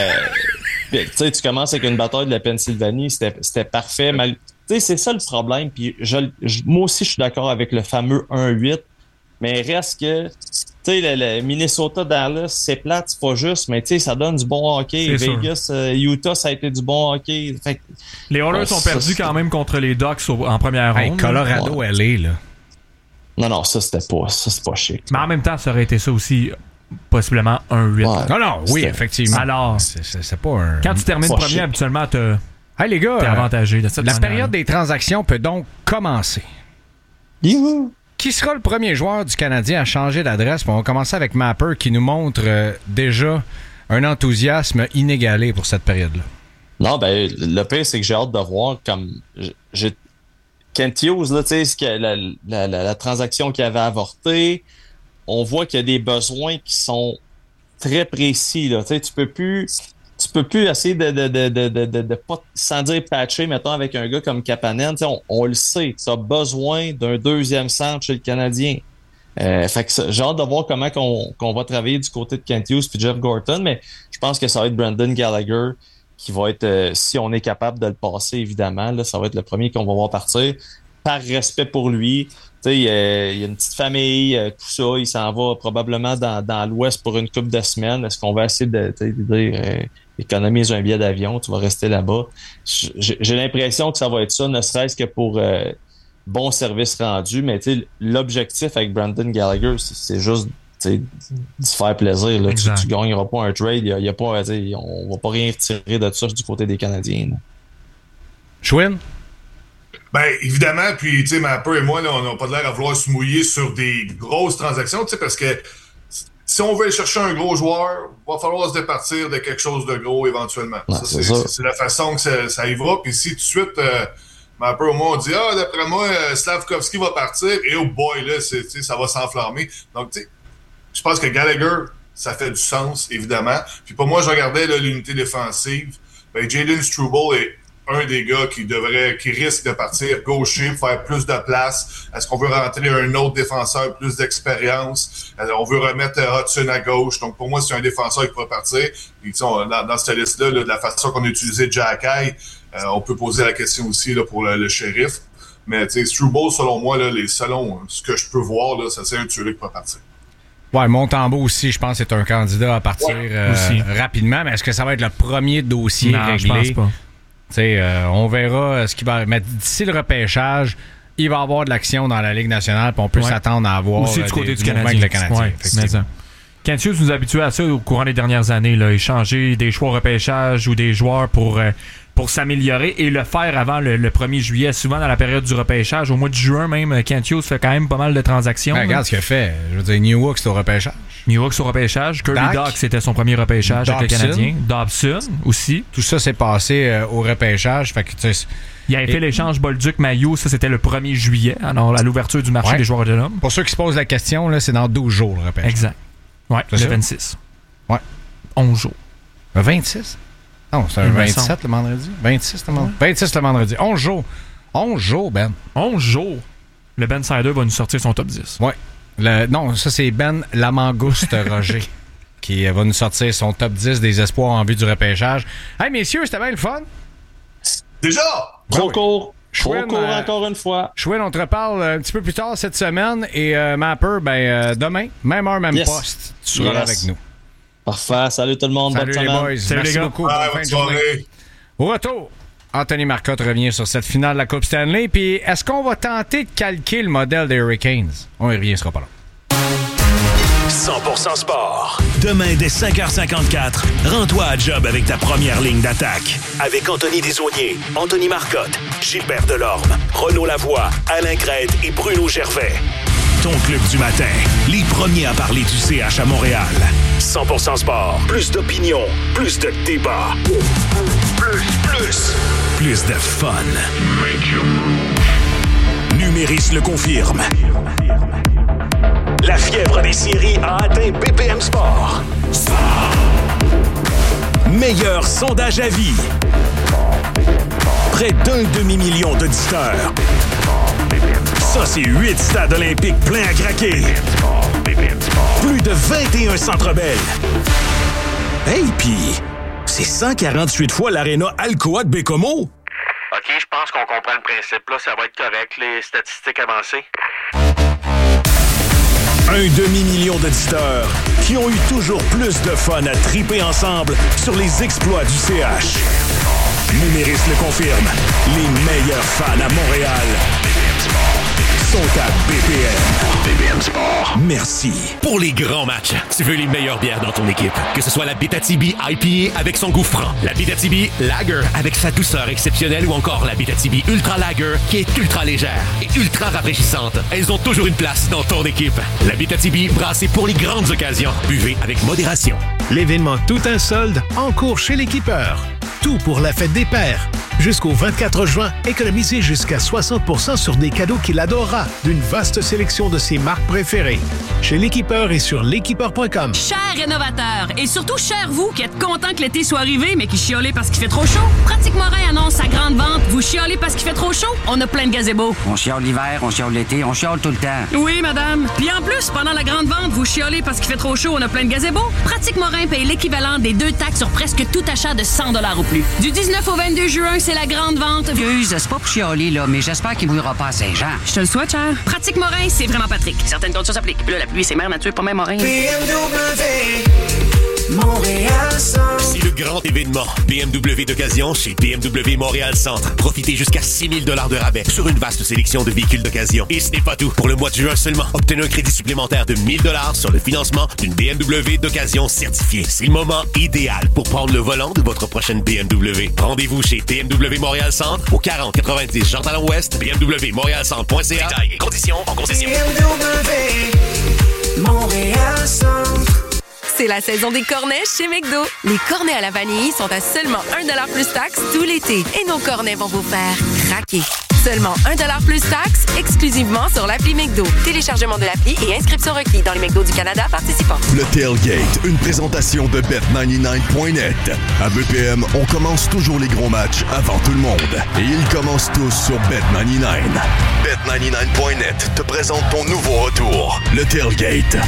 sais, tu commences avec une bataille de la Pennsylvanie, c'était parfait. Tu sais, c'est ça le problème. Puis moi aussi, je suis d'accord avec le fameux 1-8, mais reste que... Tu sais, le Minnesota-Dallas, c'est plate, c'est pas juste, mais tu sais, ça donne du bon hockey. Vegas, Utah, ça a été du bon hockey. Fait, les Oilers ont perdu quand même contre les Ducks en première ronde. Colorado, LA, là. Non, ça, c'est pas chic. Mais en même temps, ça aurait été ça aussi, possiblement un 8. Ouais. Non, oui, effectivement. Alors, c'est pas un... Quand tu termines premier, chic. Habituellement, t'es les gars, avantagé de cette la période des transactions peut donc commencer. Youhou! Qui sera le premier joueur du Canadien à changer d'adresse? On va commencer avec Mapper qui nous montre déjà un enthousiasme inégalé pour cette période-là. Non, ben le pire, c'est que j'ai hâte de voir comme... Kent Hughes, là, tu sais, la transaction qu'il avait avorté, on voit qu'il y a des besoins qui sont très précis. Là. Tu sais, tu peux plus essayer de pas, sans dire patcher, mettons, avec un gars comme Kapanen. On le sait, tu as besoin d'un deuxième centre chez le Canadien. Fait que j'ai hâte de voir comment qu'on va travailler du côté de Kent Hughes puis Jeff Gorton, mais je pense que ça va être Brendan Gallagher qui va être, si on est capable de le passer, évidemment, là, ça va être le premier qu'on va voir partir. Par respect pour lui, il y a une petite famille, tout ça, il s'en va probablement dans l'Ouest pour une couple de semaines. Est-ce qu'on va essayer de dire économise un billet d'avion, tu vas rester là-bas? J'ai l'impression que ça va être ça, ne serait-ce que pour bon service rendu, mais l'objectif avec Brendan Gallagher, c'est juste se faire plaisir. Là. Tu gagneras pas un trade. Y a pas, on va pas rien retirer de ça du côté des Canadiens. Chouin? Ben, évidemment, puis, tu sais, Mapper et moi, là, on n'a pas l'air à vouloir se mouiller sur des grosses transactions, tu sais, parce que si on veut aller chercher un gros joueur, il va falloir se départir de quelque chose de gros éventuellement. Ouais, c'est la façon que ça y va. Puis si tout de suite, Mapper et moi, on dit « Ah, d'après moi, Slavkovski va partir. » Et oh boy, là, ça va s'enflammer. Donc, tu sais, je pense que Gallagher, ça fait du sens, évidemment. Puis pour moi, je regardais là, l'unité défensive. Ben, Jayden Struble est un des gars qui risque de partir gaucher pour faire plus de place. Est-ce qu'on veut rentrer un autre défenseur, plus d'expérience? On veut remettre Hudson à gauche. Donc, pour moi, c'est un défenseur qui pourrait partir. Puis, dans cette liste-là, de la façon qu'on a utilisé Jacky, on peut poser la question aussi là, pour le shérif. Mais, tu sais, Struble, selon moi, là, selon ce que je peux voir, là, ça c'est un tueur qui pourrait partir. Ouais, Montembeau aussi, je pense, est un candidat à partir rapidement. Mais est-ce que ça va être le premier dossier réglé? Je pense pas. On verra ce qui va. Mais d'ici le repêchage, il va y avoir de l'action dans la Ligue nationale, puis on peut s'attendre à avoir aussi du côté du Canadien. Canadien. Avec le Canadien. Kent Hughes nous a habitués à ça au courant des dernières années, là, échanger des choix au repêchage ou des joueurs pour s'améliorer et le faire avant le 1er juillet, souvent dans la période du repêchage. Au mois de juin même, Kent Hughes fait quand même pas mal de transactions. Ben, regarde ce qu'il a fait. Je veux dire, Newhook, c'est au repêchage. Newhook au repêchage. Kirby Dach, c'était son premier repêchage avec le Canadien. Dobson aussi. Tout ça s'est passé au repêchage. Fait que, il avait fait l'échange Bolduc-Mailloux, ça c'était le 1er juillet, alors à l'ouverture du marché des joueurs autonomes. Pour ceux qui se posent la question, là, c'est dans 12 jours le repêchage. Exact. Ouais, le 26. Ouais. 11 jours. Le 26? Non, c'est un 27 le vendredi. 26 le vendredi. 26 le vendredi. 11 jours. 11 jours, Ben. 11 jours. Le Ben Sider va nous sortir son top 10. Ouais. Non, ça c'est Ben Lamangouste Roger qui va nous sortir son top 10 des espoirs en vue du repêchage. Hey messieurs, c'était bien le fun. Déjà! Trop court. Chouin, encore une fois. Chouin, on te reparle un petit peu plus tard cette semaine et Mapper, demain, même heure, même poste, tu seras là avec nous. Parfait. Salut tout le monde. Salut les boys. Salut Merci les gars. beaucoup. Bonne fin de journée. Au retour, Anthony Marcotte revient sur cette finale de la Coupe Stanley. Puis est-ce qu'on va tenter de calquer le modèle des Hurricanes? On y revient, ce sera pas long. 100% sport. Demain, dès 5h54, rends-toi à job avec ta première ligne d'attaque. Avec Anthony Desaulniers, Anthony Marcotte, Gilbert Delorme, Renaud Lavoie, Alain Crête et Bruno Gervais. Ton club du matin, les premiers à parler du CH à Montréal. 100% sport, plus d'opinion, plus de débat. Plus de fun. Numéris le confirme. La fièvre des séries a atteint BPM Sport. Meilleur sondage à vie. Près d'un demi-million d'auditeurs. Ça, c'est 8 stades olympiques pleins à craquer. Plus de 21 Centre Bell. Hey, pis c'est 148 fois l'aréna Alcoa de Bécomo. OK, je pense qu'on comprend le principe. Là, ça va être correct, les statistiques avancées. Un demi-million d'auditeurs qui ont eu toujours plus de fun à triper ensemble sur les exploits du CH. Numéris le confirme. Les meilleurs fans à Montréal sont à BPM. BPM Sport. Merci. Pour les grands matchs, tu veux les meilleures bières dans ton équipe. Que ce soit la Abitibi IPA avec son goût franc, la Abitibi Lager avec sa douceur exceptionnelle ou encore la Abitibi Ultra Lager qui est ultra légère et ultra rafraîchissante. Elles ont toujours une place dans ton équipe. La Abitibi brassée pour les grandes occasions. Buvez avec modération. L'événement Tout un solde en cours chez l'Équipeur. Tout pour la fête des pères. Jusqu'au 24 juin, économisez jusqu'à 60% sur des cadeaux qu'il adorera d'une vaste sélection de ses marques préférées. Chez l'Équipeur et sur l'équipeur.com. Chers rénovateurs, et surtout chers vous qui êtes contents que l'été soit arrivé mais qui chiolez parce qu'il fait trop chaud, Pratique Morin annonce sa grande vente. Vous chiolez parce qu'il fait trop chaud? On a plein de gazebos. On chiole l'hiver, on chiole l'été, on chiole tout le temps. Oui, madame. Puis en plus, pendant la grande vente, vous chiolez parce qu'il fait trop chaud, on a plein de gazebos. Pratique Morin paye l'équivalent des 2 taxes sur presque tout achat de 100$ ou plus. Du 19 au 22 juin, c'est la grande vente. Excuse, c'est pas pour chialer, là, mais j'espère qu'il bouillera pas à Saint-Jean. Je te le souhaite, cher. Pratique Morin, c'est vraiment Patrick. Certaines conditions s'appliquent. Puis là, la pluie, c'est mère nature, pas même Morin. BMW. Montréal-Centre. C'est le grand événement BMW d'occasion chez BMW Montréal-Centre. Profitez jusqu'à 6 000 $ de rabais sur une vaste sélection de véhicules d'occasion. Et ce n'est pas tout. Pour le mois de juin seulement, obtenez un crédit supplémentaire de 1 000 $ sur le financement d'une BMW d'occasion certifiée. C'est le moment idéal pour prendre le volant de votre prochaine BMW. Rendez-vous chez BMW Montréal-Centre au 4090 Jean-Talon-Ouest, bmwmontréalcentre.ca. Détails et conditions en concession. BMW Montréal-Centre. C'est la saison des cornets chez McDo. Les cornets à la vanille sont à seulement 1$ plus taxes tout l'été. Et nos cornets vont vous faire craquer. Seulement 1$ plus taxes, exclusivement sur l'appli McDo. Téléchargement de l'appli et inscription requis dans les McDo du Canada participants. Le Tailgate, une présentation de Bet99.net. À BPM, on commence toujours les gros matchs avant tout le monde. Et ils commencent tous sur Bet99. Bet99.net te présente ton nouveau retour, le Tailgate.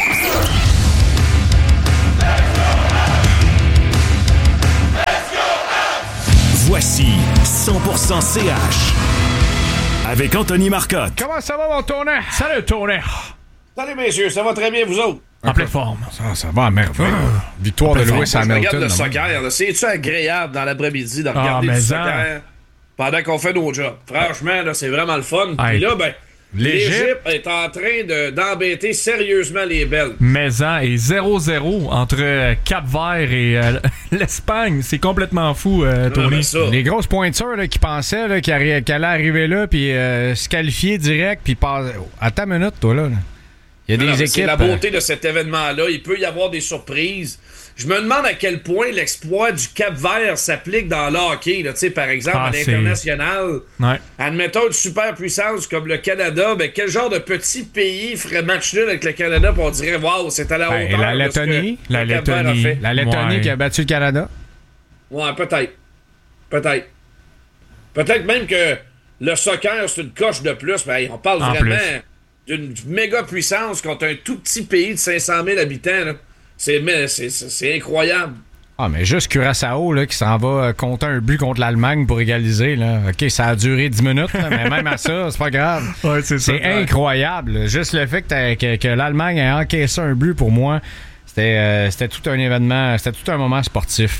Voici 100% CH avec Anthony Marcotte. Comment ça va, mon tournant? Salut, tournant. Salut, messieurs. Ça va très bien, vous autres? En pleine forme. Ça va à merveille. Victoire de Lewis Hamilton. Regarde le soccer. C'est-tu agréable dans l'après-midi de regarder le soccer pendant qu'on fait nos jobs? Franchement, là, c'est vraiment le fun. Puis là, ben... L'Égypte est en train d'embêter sérieusement les Belges. Maison et 0-0 entre Cap-Vert et l'Espagne. C'est complètement fou, Tony. Les grosses pointures là, qui pensaient là, qu'elle allait arriver là puis se qualifier direct. Puis attends une minute, toi, là. Il y a des équipes... C'est la beauté de cet événement-là. Il peut y avoir des surprises. Je me demande à quel point l'exploit du Cap-Vert s'applique dans le hockey. Là, par exemple, à l'international. Ouais. Admettons une superpuissance comme le Canada. Ben, quel genre de petit pays ferait match nul avec le Canada pour on dirait « Wow, c'est à la hauteur. » La Lettonie. La Lettonie qui a battu le Canada. Ouais, peut-être. Peut-être même que le soccer, c'est une coche de plus. Ben, on parle vraiment d'une méga puissance contre un tout petit pays de 500 000 habitants. Là. C'est incroyable. Ah, mais juste Curaçao là, qui s'en va compter un but contre l'Allemagne pour égaliser. Là. OK, ça a duré 10 minutes, là, mais même à ça, c'est pas grave. Ouais, c'est incroyable. Là. Juste le fait que l'Allemagne ait encaissé un but, pour moi, c'était tout un événement, c'était tout un moment sportif.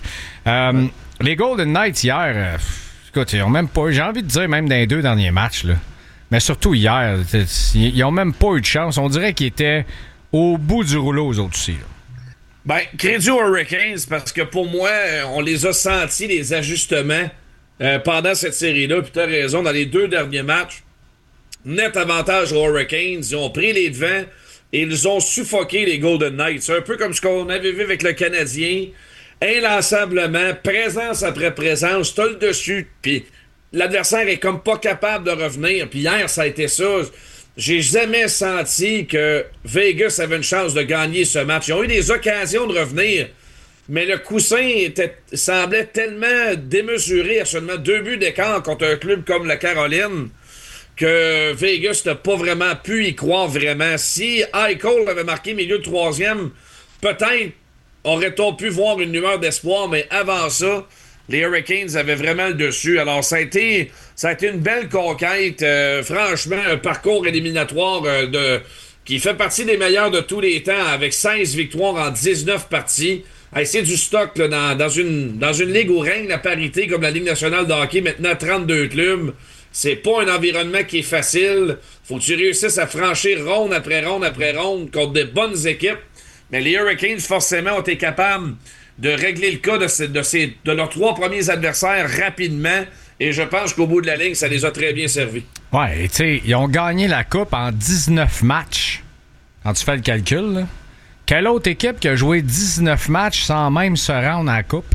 Les Golden Knights, hier, écoute, ils ont même pas, j'ai envie de dire même dans les 2 derniers matchs, là, mais surtout hier, ils ont même pas eu de chance. On dirait qu'ils étaient au bout du rouleau, aux autres aussi. Là. Ben, crédit aux Hurricanes, parce que pour moi, on les a sentis, les ajustements, pendant cette série-là. Puis t'as raison, dans les 2 derniers matchs, net avantage aux Hurricanes. Ils ont pris les devants et ils ont suffoqué les Golden Knights. C'est un peu comme ce qu'on avait vu avec le Canadien. Inlassablement, présence après présence, t'as le dessus. Puis l'adversaire est comme pas capable de revenir. Puis hier, ça a été ça. J'ai jamais senti que Vegas avait une chance de gagner ce match. Ils ont eu des occasions de revenir, mais le coussin semblait tellement démesuré à seulement 2 buts d'écart contre un club comme la Caroline que Vegas n'a pas vraiment pu y croire vraiment. Si Eichel avait marqué milieu de 3e, peut-être aurait-on pu voir une lueur d'espoir, mais avant ça, les Hurricanes avaient vraiment le dessus. Alors, ça a été une belle conquête. Franchement, un parcours éliminatoire qui fait partie des meilleurs de tous les temps, avec 16 victoires en 19 parties. Hey, c'est du stock là, dans une ligue où règne la parité, comme la Ligue nationale de hockey, maintenant 32 clubs. C'est pas un environnement qui est facile. Faut que tu réussisses à franchir ronde après ronde après ronde contre des bonnes équipes. Mais les Hurricanes, forcément, ont été capables de régler le cas de leurs 3 premiers adversaires rapidement. Et je pense qu'au bout de la ligne, ça les a très bien servis. Ouais, tu sais, ils ont gagné la Coupe en 19 matchs. Quand tu fais le calcul, là. Quelle autre équipe qui a joué 19 matchs sans même se rendre à la Coupe?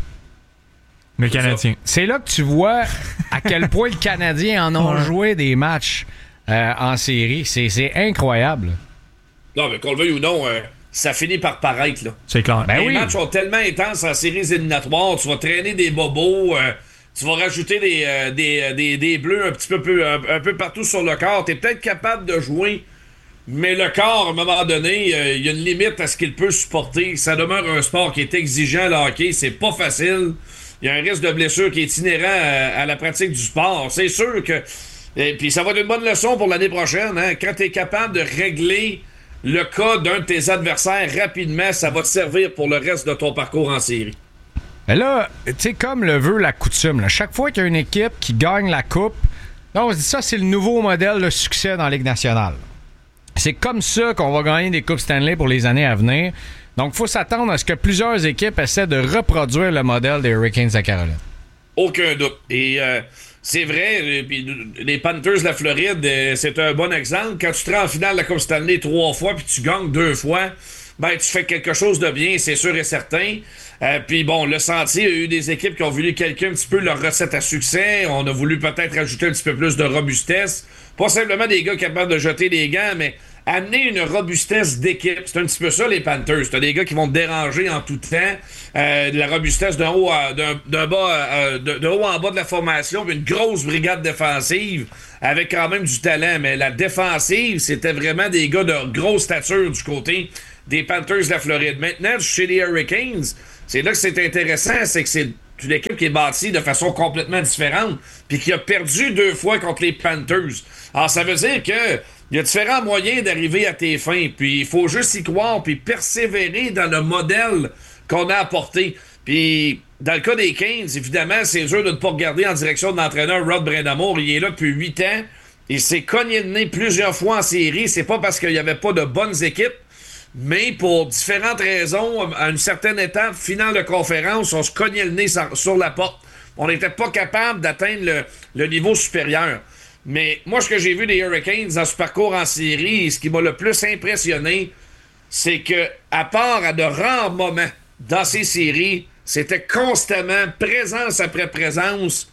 Le Canadien. C'est là que tu vois à quel point les Canadiens en ont joué des matchs en série. C'est incroyable. Non, mais qu'on le veuille ou non... ça finit par paraître, là. C'est clair. Les matchs sont tellement intenses en séries éliminatoires. Tu vas traîner des bobos, tu vas rajouter des bleus un peu partout sur le corps. Tu es peut-être capable de jouer, mais le corps, à un moment donné, il y a une limite à ce qu'il peut supporter. Ça demeure un sport qui est exigeant, le hockey. C'est pas facile. Il y a un risque de blessure qui est inhérent à la pratique du sport. C'est sûr que... Et puis ça va être une bonne leçon pour l'année prochaine. Hein? Quand tu es capable de régler le cas d'un de tes adversaires rapidement, ça va te servir pour le reste de ton parcours en série. Mais là, tu sais, comme le veut la coutume, là, chaque fois qu'il y a une équipe qui gagne la coupe, là, on se dit ça, c'est le nouveau modèle de succès dans la Ligue nationale. C'est comme ça qu'on va gagner des coupes Stanley pour les années à venir. Donc, il faut s'attendre à ce que plusieurs équipes essaient de reproduire le modèle des Hurricanes de Caroline. Aucun doute. Et c'est vrai, les Panthers de la Floride, c'est un bon exemple. Quand tu te rends en finale de la Coupe Stanley 3 fois puis tu gagnes 2 fois, ben tu fais quelque chose de bien, c'est sûr et certain. Puis bon, le Sentier, il y a eu des équipes qui ont voulu calquer un petit peu leur recette à succès. On a voulu peut-être ajouter un petit peu plus de robustesse. Pas simplement des gars capables de jeter des gants, mais amener une robustesse d'équipe. C'est un petit peu ça, les Panthers. T'as des gars qui vont te déranger en tout temps. De la robustesse d'un haut de haut en bas de la formation, puis une grosse brigade défensive avec quand même du talent. Mais la défensive, c'était vraiment des gars de grosse stature du côté des Panthers de la Floride. Maintenant, chez les Hurricanes, c'est là que c'est intéressant, c'est que c'est une équipe qui est bâtie de façon complètement différente, puis qui a perdu 2 fois contre les Panthers. Alors, ça veut dire que il y a différents moyens d'arriver à tes fins, puis il faut juste y croire, puis persévérer dans le modèle qu'on a apporté. Puis, dans le cas des Canes, évidemment, c'est dur de ne pas regarder en direction de l'entraîneur Rod Brindamour. Il est là depuis 8 ans. Il s'est cogné le nez plusieurs fois en série. C'est pas parce qu'il n'y avait pas de bonnes équipes, mais pour différentes raisons, à une certaine étape, finale de conférence, on se cognait le nez sur la porte. On n'était pas capable d'atteindre le niveau supérieur. Mais moi, ce que j'ai vu des Hurricanes dans ce parcours en série, ce qui m'a le plus impressionné, c'est que, à part à de rares moments dans ces séries, c'était constamment, présence après présence,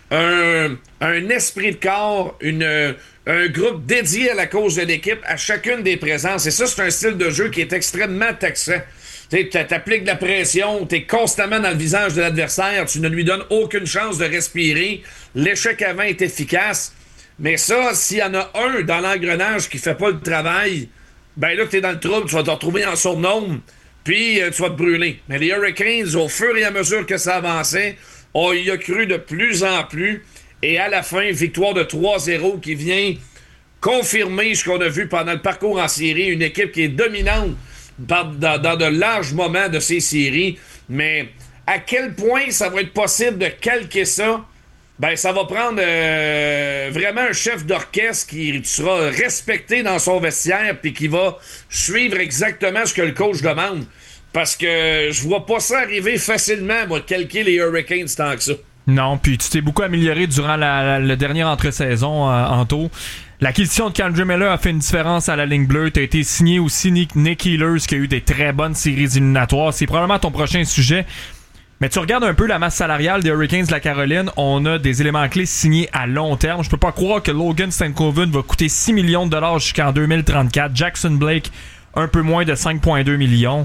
un esprit de corps, un groupe dédié à la cause de l'équipe à chacune des présences. Et ça, c'est un style de jeu qui est extrêmement taxant. Tu t'appliques de la pression, t'es constamment dans le visage de l'adversaire, tu ne lui donnes aucune chance de respirer. L'échec avant est efficace. Mais ça, s'il y en a un dans l'engrenage qui fait pas le travail, ben là, t'es dans le trouble, tu vas te retrouver en surnombre, puis tu vas te brûler. Mais les Hurricanes, au fur et à mesure que ça avançait, on y a cru de plus en plus. Et à la fin, victoire de 3-0 qui vient confirmer ce qu'on a vu pendant le parcours en série. Une équipe qui est dominante dans de larges moments de ces séries. Mais à quel point ça va être possible de calquer ça? Ben, ça va prendre vraiment un chef d'orchestre qui sera respecté dans son vestiaire puis qui va suivre exactement ce que le coach demande. Parce que je vois pas ça arriver facilement, moi, de calquer les Hurricanes tant que ça. Non, puis tu t'es beaucoup amélioré durant le dernier entre-saison, Anto. L'acquisition de K'Andre Miller a fait une différence à la ligne bleue. T'as été signé aussi Nick Ehlers, qui a eu des très bonnes séries éliminatoires. C'est probablement ton prochain sujet. Mais tu regardes un peu la masse salariale des Hurricanes de la Caroline, on a des éléments clés signés à long terme. Je peux pas croire que Logan Stankoven va coûter 6 millions de dollars jusqu'en 2034. Jackson Blake, un peu moins de 5,2 millions.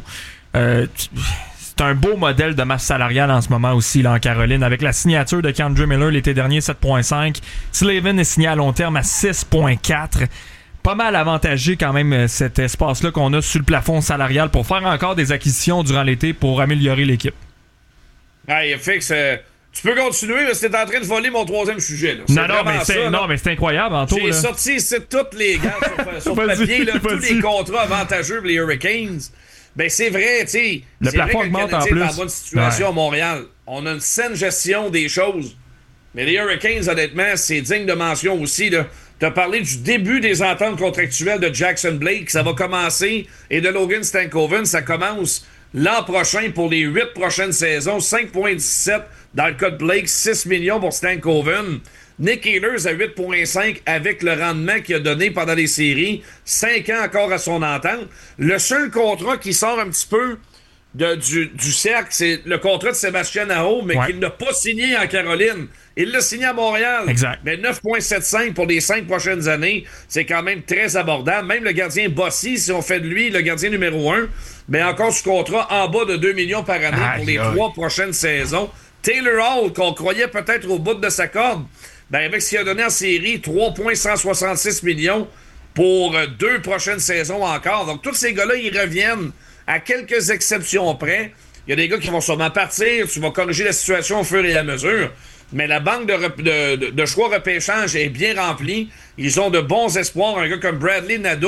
C'est un beau modèle de masse salariale en ce moment aussi là, en Caroline. Avec la signature de K'Andre Miller l'été dernier, 7,5. Slavin est signé à long terme à 6,4. Pas mal avantagé quand même cet espace-là qu'on a sur le plafond salarial pour faire encore des acquisitions durant l'été pour améliorer l'équipe. Hey, Fix, tu peux continuer, c'est en train de voler mon 3e sujet. Là. Mais c'est incroyable, Anto. J'ai sorti ici toutes les gars sur papier, là, tous les contrats avantageux pour les Hurricanes. Ben c'est vrai, tu sais. Le plafond augmente en plus. Est en bonne situation à Montréal. On a une saine gestion des choses. Mais les Hurricanes, honnêtement, c'est digne de mention aussi. Tu as parlé du début des ententes contractuelles de Jackson Blake. Ça va commencer. Et de Logan Stankoven, ça commence l'an prochain pour les 8 prochaines saisons. 5,17 dans le cas de Blake, 6 millions pour Stankoven. Nick Ehlers à 8,5 avec le rendement qu'il a donné pendant les séries. 5 ans encore à son entente. Le seul contrat qui sort un petit peu du cercle, c'est le contrat de Sébastien Aho, mais qu'il n'a pas signé en Caroline. Il l'a signé à Montréal. Exact. Mais 9,75 pour les 5 prochaines années, c'est quand même très abordable. Même le gardien Bossy, si on fait de lui le gardien numéro 1, mais encore sous contrat en bas de 2 millions par année pour les 3 prochaines saisons. Taylor Hall, qu'on croyait peut-être au bout de sa corde, ben avec ce qu'il a donné en série, 3,166 millions pour 2 prochaines saisons encore. Donc, tous ces gars-là, ils reviennent à quelques exceptions près. Il y a des gars qui vont sûrement partir. Tu vas corriger la situation au fur et à mesure. Mais la banque de choix repêchage est bien remplie. Ils ont de bons espoirs. Un gars comme Bradley Nadeau,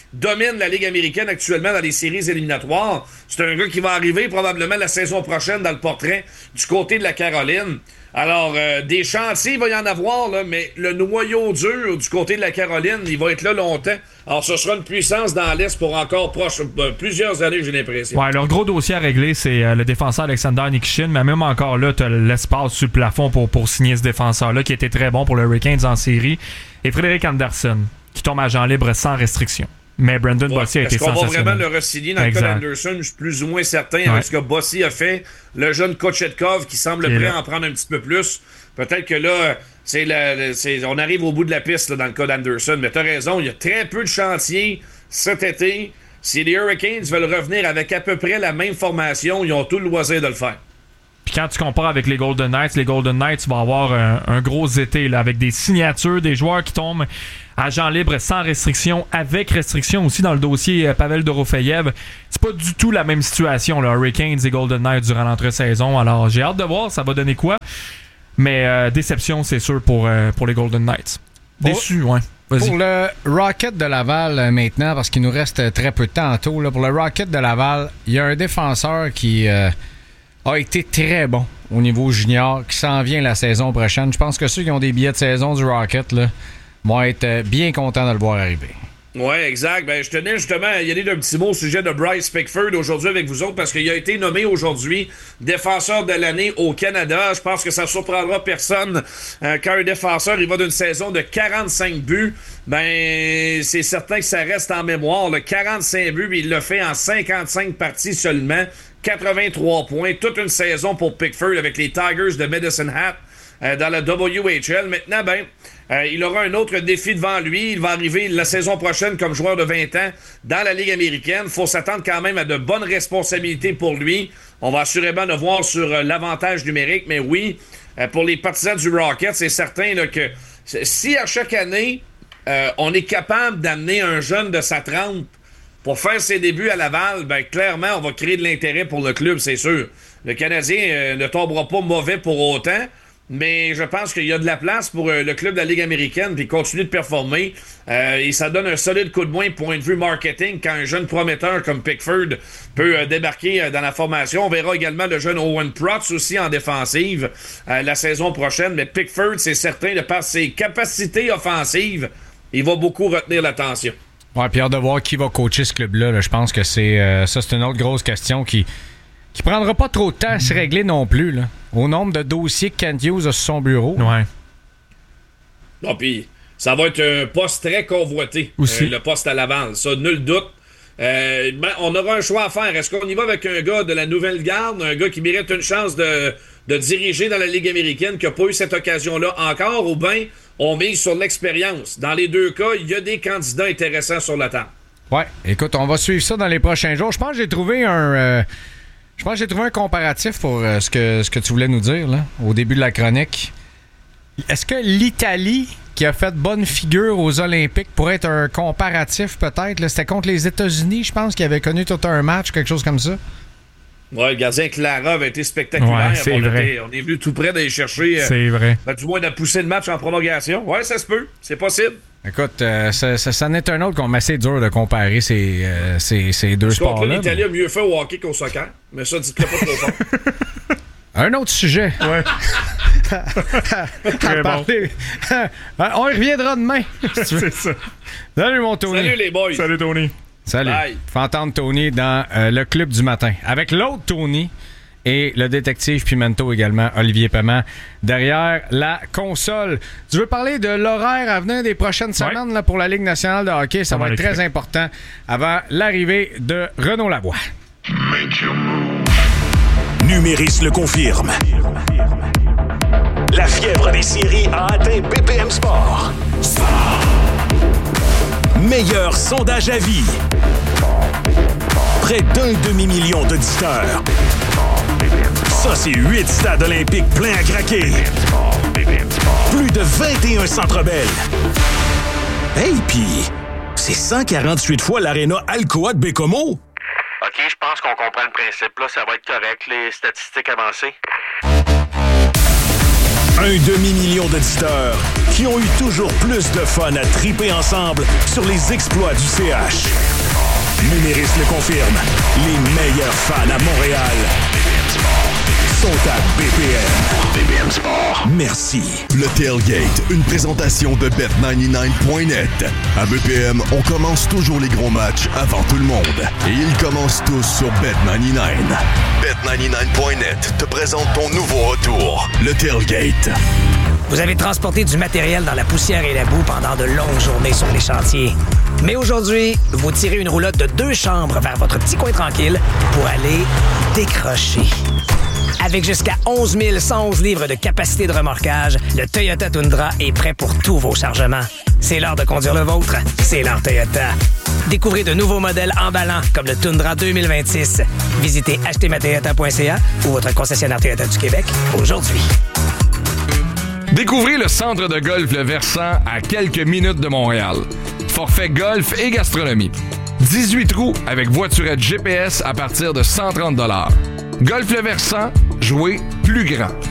domine la Ligue américaine actuellement dans les séries éliminatoires. C'est un gars qui va arriver probablement la saison prochaine dans le portrait du côté de la Caroline. Alors, des chantiers, il va y en avoir, là, mais le noyau dur du côté de la Caroline, il va être là longtemps. Alors, ce sera une puissance dans l'Est pour encore plusieurs années, j'ai l'impression. Ouais, leur gros dossier à régler, c'est le défenseur Alexander Nikishin, mais même encore là, tu as l'espace sur le plafond pour signer ce défenseur-là, qui était très bon pour le Hurricanes en série. Et Frédéric Anderson, qui tombe agent libre sans restriction. Mais Brandon Bossy a été sensationnel. Est-ce qu'on va vraiment le re-signer dans le cas d'Anderson? Je suis plus ou moins certain avec ce que Bossy a fait. Le jeune Kochetkov qui semble prêt à en prendre un petit peu plus. Peut-être que là, on arrive au bout de la piste là, dans le cas d'Anderson. Mais tu as raison, il y a très peu de chantiers cet été. Si les Hurricanes veulent revenir avec à peu près la même formation, ils ont tout le loisir de le faire. Puis quand tu compares avec les Golden Knights vont avoir un gros été là, avec des signatures, des joueurs qui tombent agent libre sans restriction, avec restriction aussi dans le dossier Pavel Dorofeyev. C'est pas du tout la même situation, là, Hurricanes et Golden Knights durant l'entre-saison. Alors j'ai hâte de voir, ça va donner quoi. Mais déception, c'est sûr, pour les Golden Knights. Déçu, ouais. Vas-y. Pour le Rocket de Laval maintenant, parce qu'il nous reste très peu de temps tôt, là, pour le Rocket de Laval, il y a un défenseur qui a été très bon au niveau junior, qui s'en vient la saison prochaine. Je pense que ceux qui ont des billets de saison du Rocket là, vont être bien contents de le voir arriver. Oui, exact. Ben, je tenais justement à y aller d'un petit mot au sujet de Bryce Pickford aujourd'hui avec vous autres parce qu'il a été nommé aujourd'hui défenseur de l'année au Canada. Je pense que ça ne surprendra personne quand un défenseur il va d'une saison de 45 buts. Ben, c'est certain que ça reste en mémoire. Le 45 buts, il l'a fait en 55 parties seulement. 83 points. Toute une saison pour Pickford avec les Tigers de Medicine Hat dans la WHL. Maintenant, ben... il aura un autre défi devant lui. Il va arriver la saison prochaine comme joueur de 20 ans dans la Ligue américaine. Il faut s'attendre quand même à de bonnes responsabilités pour lui. On va assurément le voir sur l'avantage numérique. Mais oui, pour les partisans du Rocket, c'est certain là, que si à chaque année, on est capable d'amener un jeune de sa trempe pour faire ses débuts à Laval, ben clairement, on va créer de l'intérêt pour le club, c'est sûr. Le Canadien ne tombera pas mauvais pour autant. Mais je pense qu'il y a de la place pour le club de la Ligue américaine puis continuer de performer. Et ça donne un solide coup de main point de vue marketing quand un jeune prometteur comme Pickford peut débarquer dans la formation. On verra également le jeune Owen Protz aussi en défensive la saison prochaine. Mais Pickford, c'est certain, de par ses capacités offensives, il va beaucoup retenir l'attention. Ouais, puis hâte de voir qui va coacher ce club-là. Là. Je pense que c'est une autre grosse question qui prendra pas trop de temps à se régler non plus, là. Au nombre de dossiers que Kent Hughes a sur son bureau. Ouais. Non, puis ça va être un poste très convoité, le poste à Laval. Ça, nul doute. On aura un choix à faire. Est-ce qu'on y va avec un gars de la nouvelle garde, un gars qui mérite une chance de diriger dans la Ligue américaine, qui n'a pas eu cette occasion-là encore, ou bien on mise sur l'expérience? Dans les deux cas, il y a des candidats intéressants sur la table. Ouais, écoute, on va suivre ça dans les prochains jours. Je pense que j'ai trouvé un comparatif pour ce que tu voulais nous dire là, au début de la chronique. Est-ce que l'Italie, qui a fait bonne figure aux Olympiques, pourrait être un comparatif peut-être? Là? C'était contre les États-Unis, je pense, qui avaient connu tout un match, quelque chose comme ça. Ouais, le gardien Clara avait été spectaculaire. Ouais, c'est vrai. On est venu tout près d'aller chercher. C'est vrai. Du moins de pousser le match en prolongation. Ouais, ça se peut. C'est possible. Écoute, ça n'est un autre qu'on assez dur de comparer ces deux sports-là. L'Italie a mieux fait au hockey qu'au soccer, mais ça, dites-le pas trop fort. Un autre sujet. Ouais. Très bon. On y reviendra demain. C'est ça. Salut, mon Tony. Salut, les boys. Salut, Tony. Salut. Bye. Faut entendre Tony dans le club du matin. Avec l'autre Tony et le détective Pimento également, Olivier Paiement, derrière la console. Tu veux parler de l'horaire à venir des prochaines semaines là, pour la Ligue nationale de hockey? Ça va être très important avant l'arrivée de Renaud Lavoie. Numéris le confirme. La fièvre des séries a atteint BPM Sport. Meilleur sondage à vie. Près d'un demi-million d'auditeurs. Ça, c'est 8 stades olympiques pleins à craquer. Plus de 21 Centre Bell. Hey, pis c'est 148 fois l'aréna Alcoa de Bécomo. OK, je pense qu'on comprend le principe. Là, ça va être correct, les statistiques avancées. Un demi-million d'auditeurs qui ont eu toujours plus de fun à triper ensemble sur les exploits du CH. Numéris le confirme, les meilleurs fans à Montréal sont à BPM. BPM Sport. Merci. Le Tailgate, une présentation de Bet99.net. À BPM, on commence toujours les gros matchs avant tout le monde. Et ils commencent tous sur Bet99. Bet99.net te présente ton nouveau retour, le Tailgate. Vous avez transporté du matériel dans la poussière et la boue pendant de longues journées sur les chantiers. Mais aujourd'hui, vous tirez une roulotte de 2 chambres vers votre petit coin tranquille pour aller décrocher. Avec jusqu'à 11 111 livres de capacité de remorquage, le Toyota Tundra est prêt pour tous vos chargements. C'est l'heure de conduire le vôtre. C'est l'heure Toyota. Découvrez de nouveaux modèles emballants comme le Tundra 2026. Visitez achetezmatoyota.ca ou votre concessionnaire Toyota du Québec aujourd'hui. Découvrez le centre de golf Le Versant à quelques minutes de Montréal. Forfait golf et gastronomie. 18 trous avec voiturette GPS à partir de 130 $. Golf Le Versant, jouez plus grand.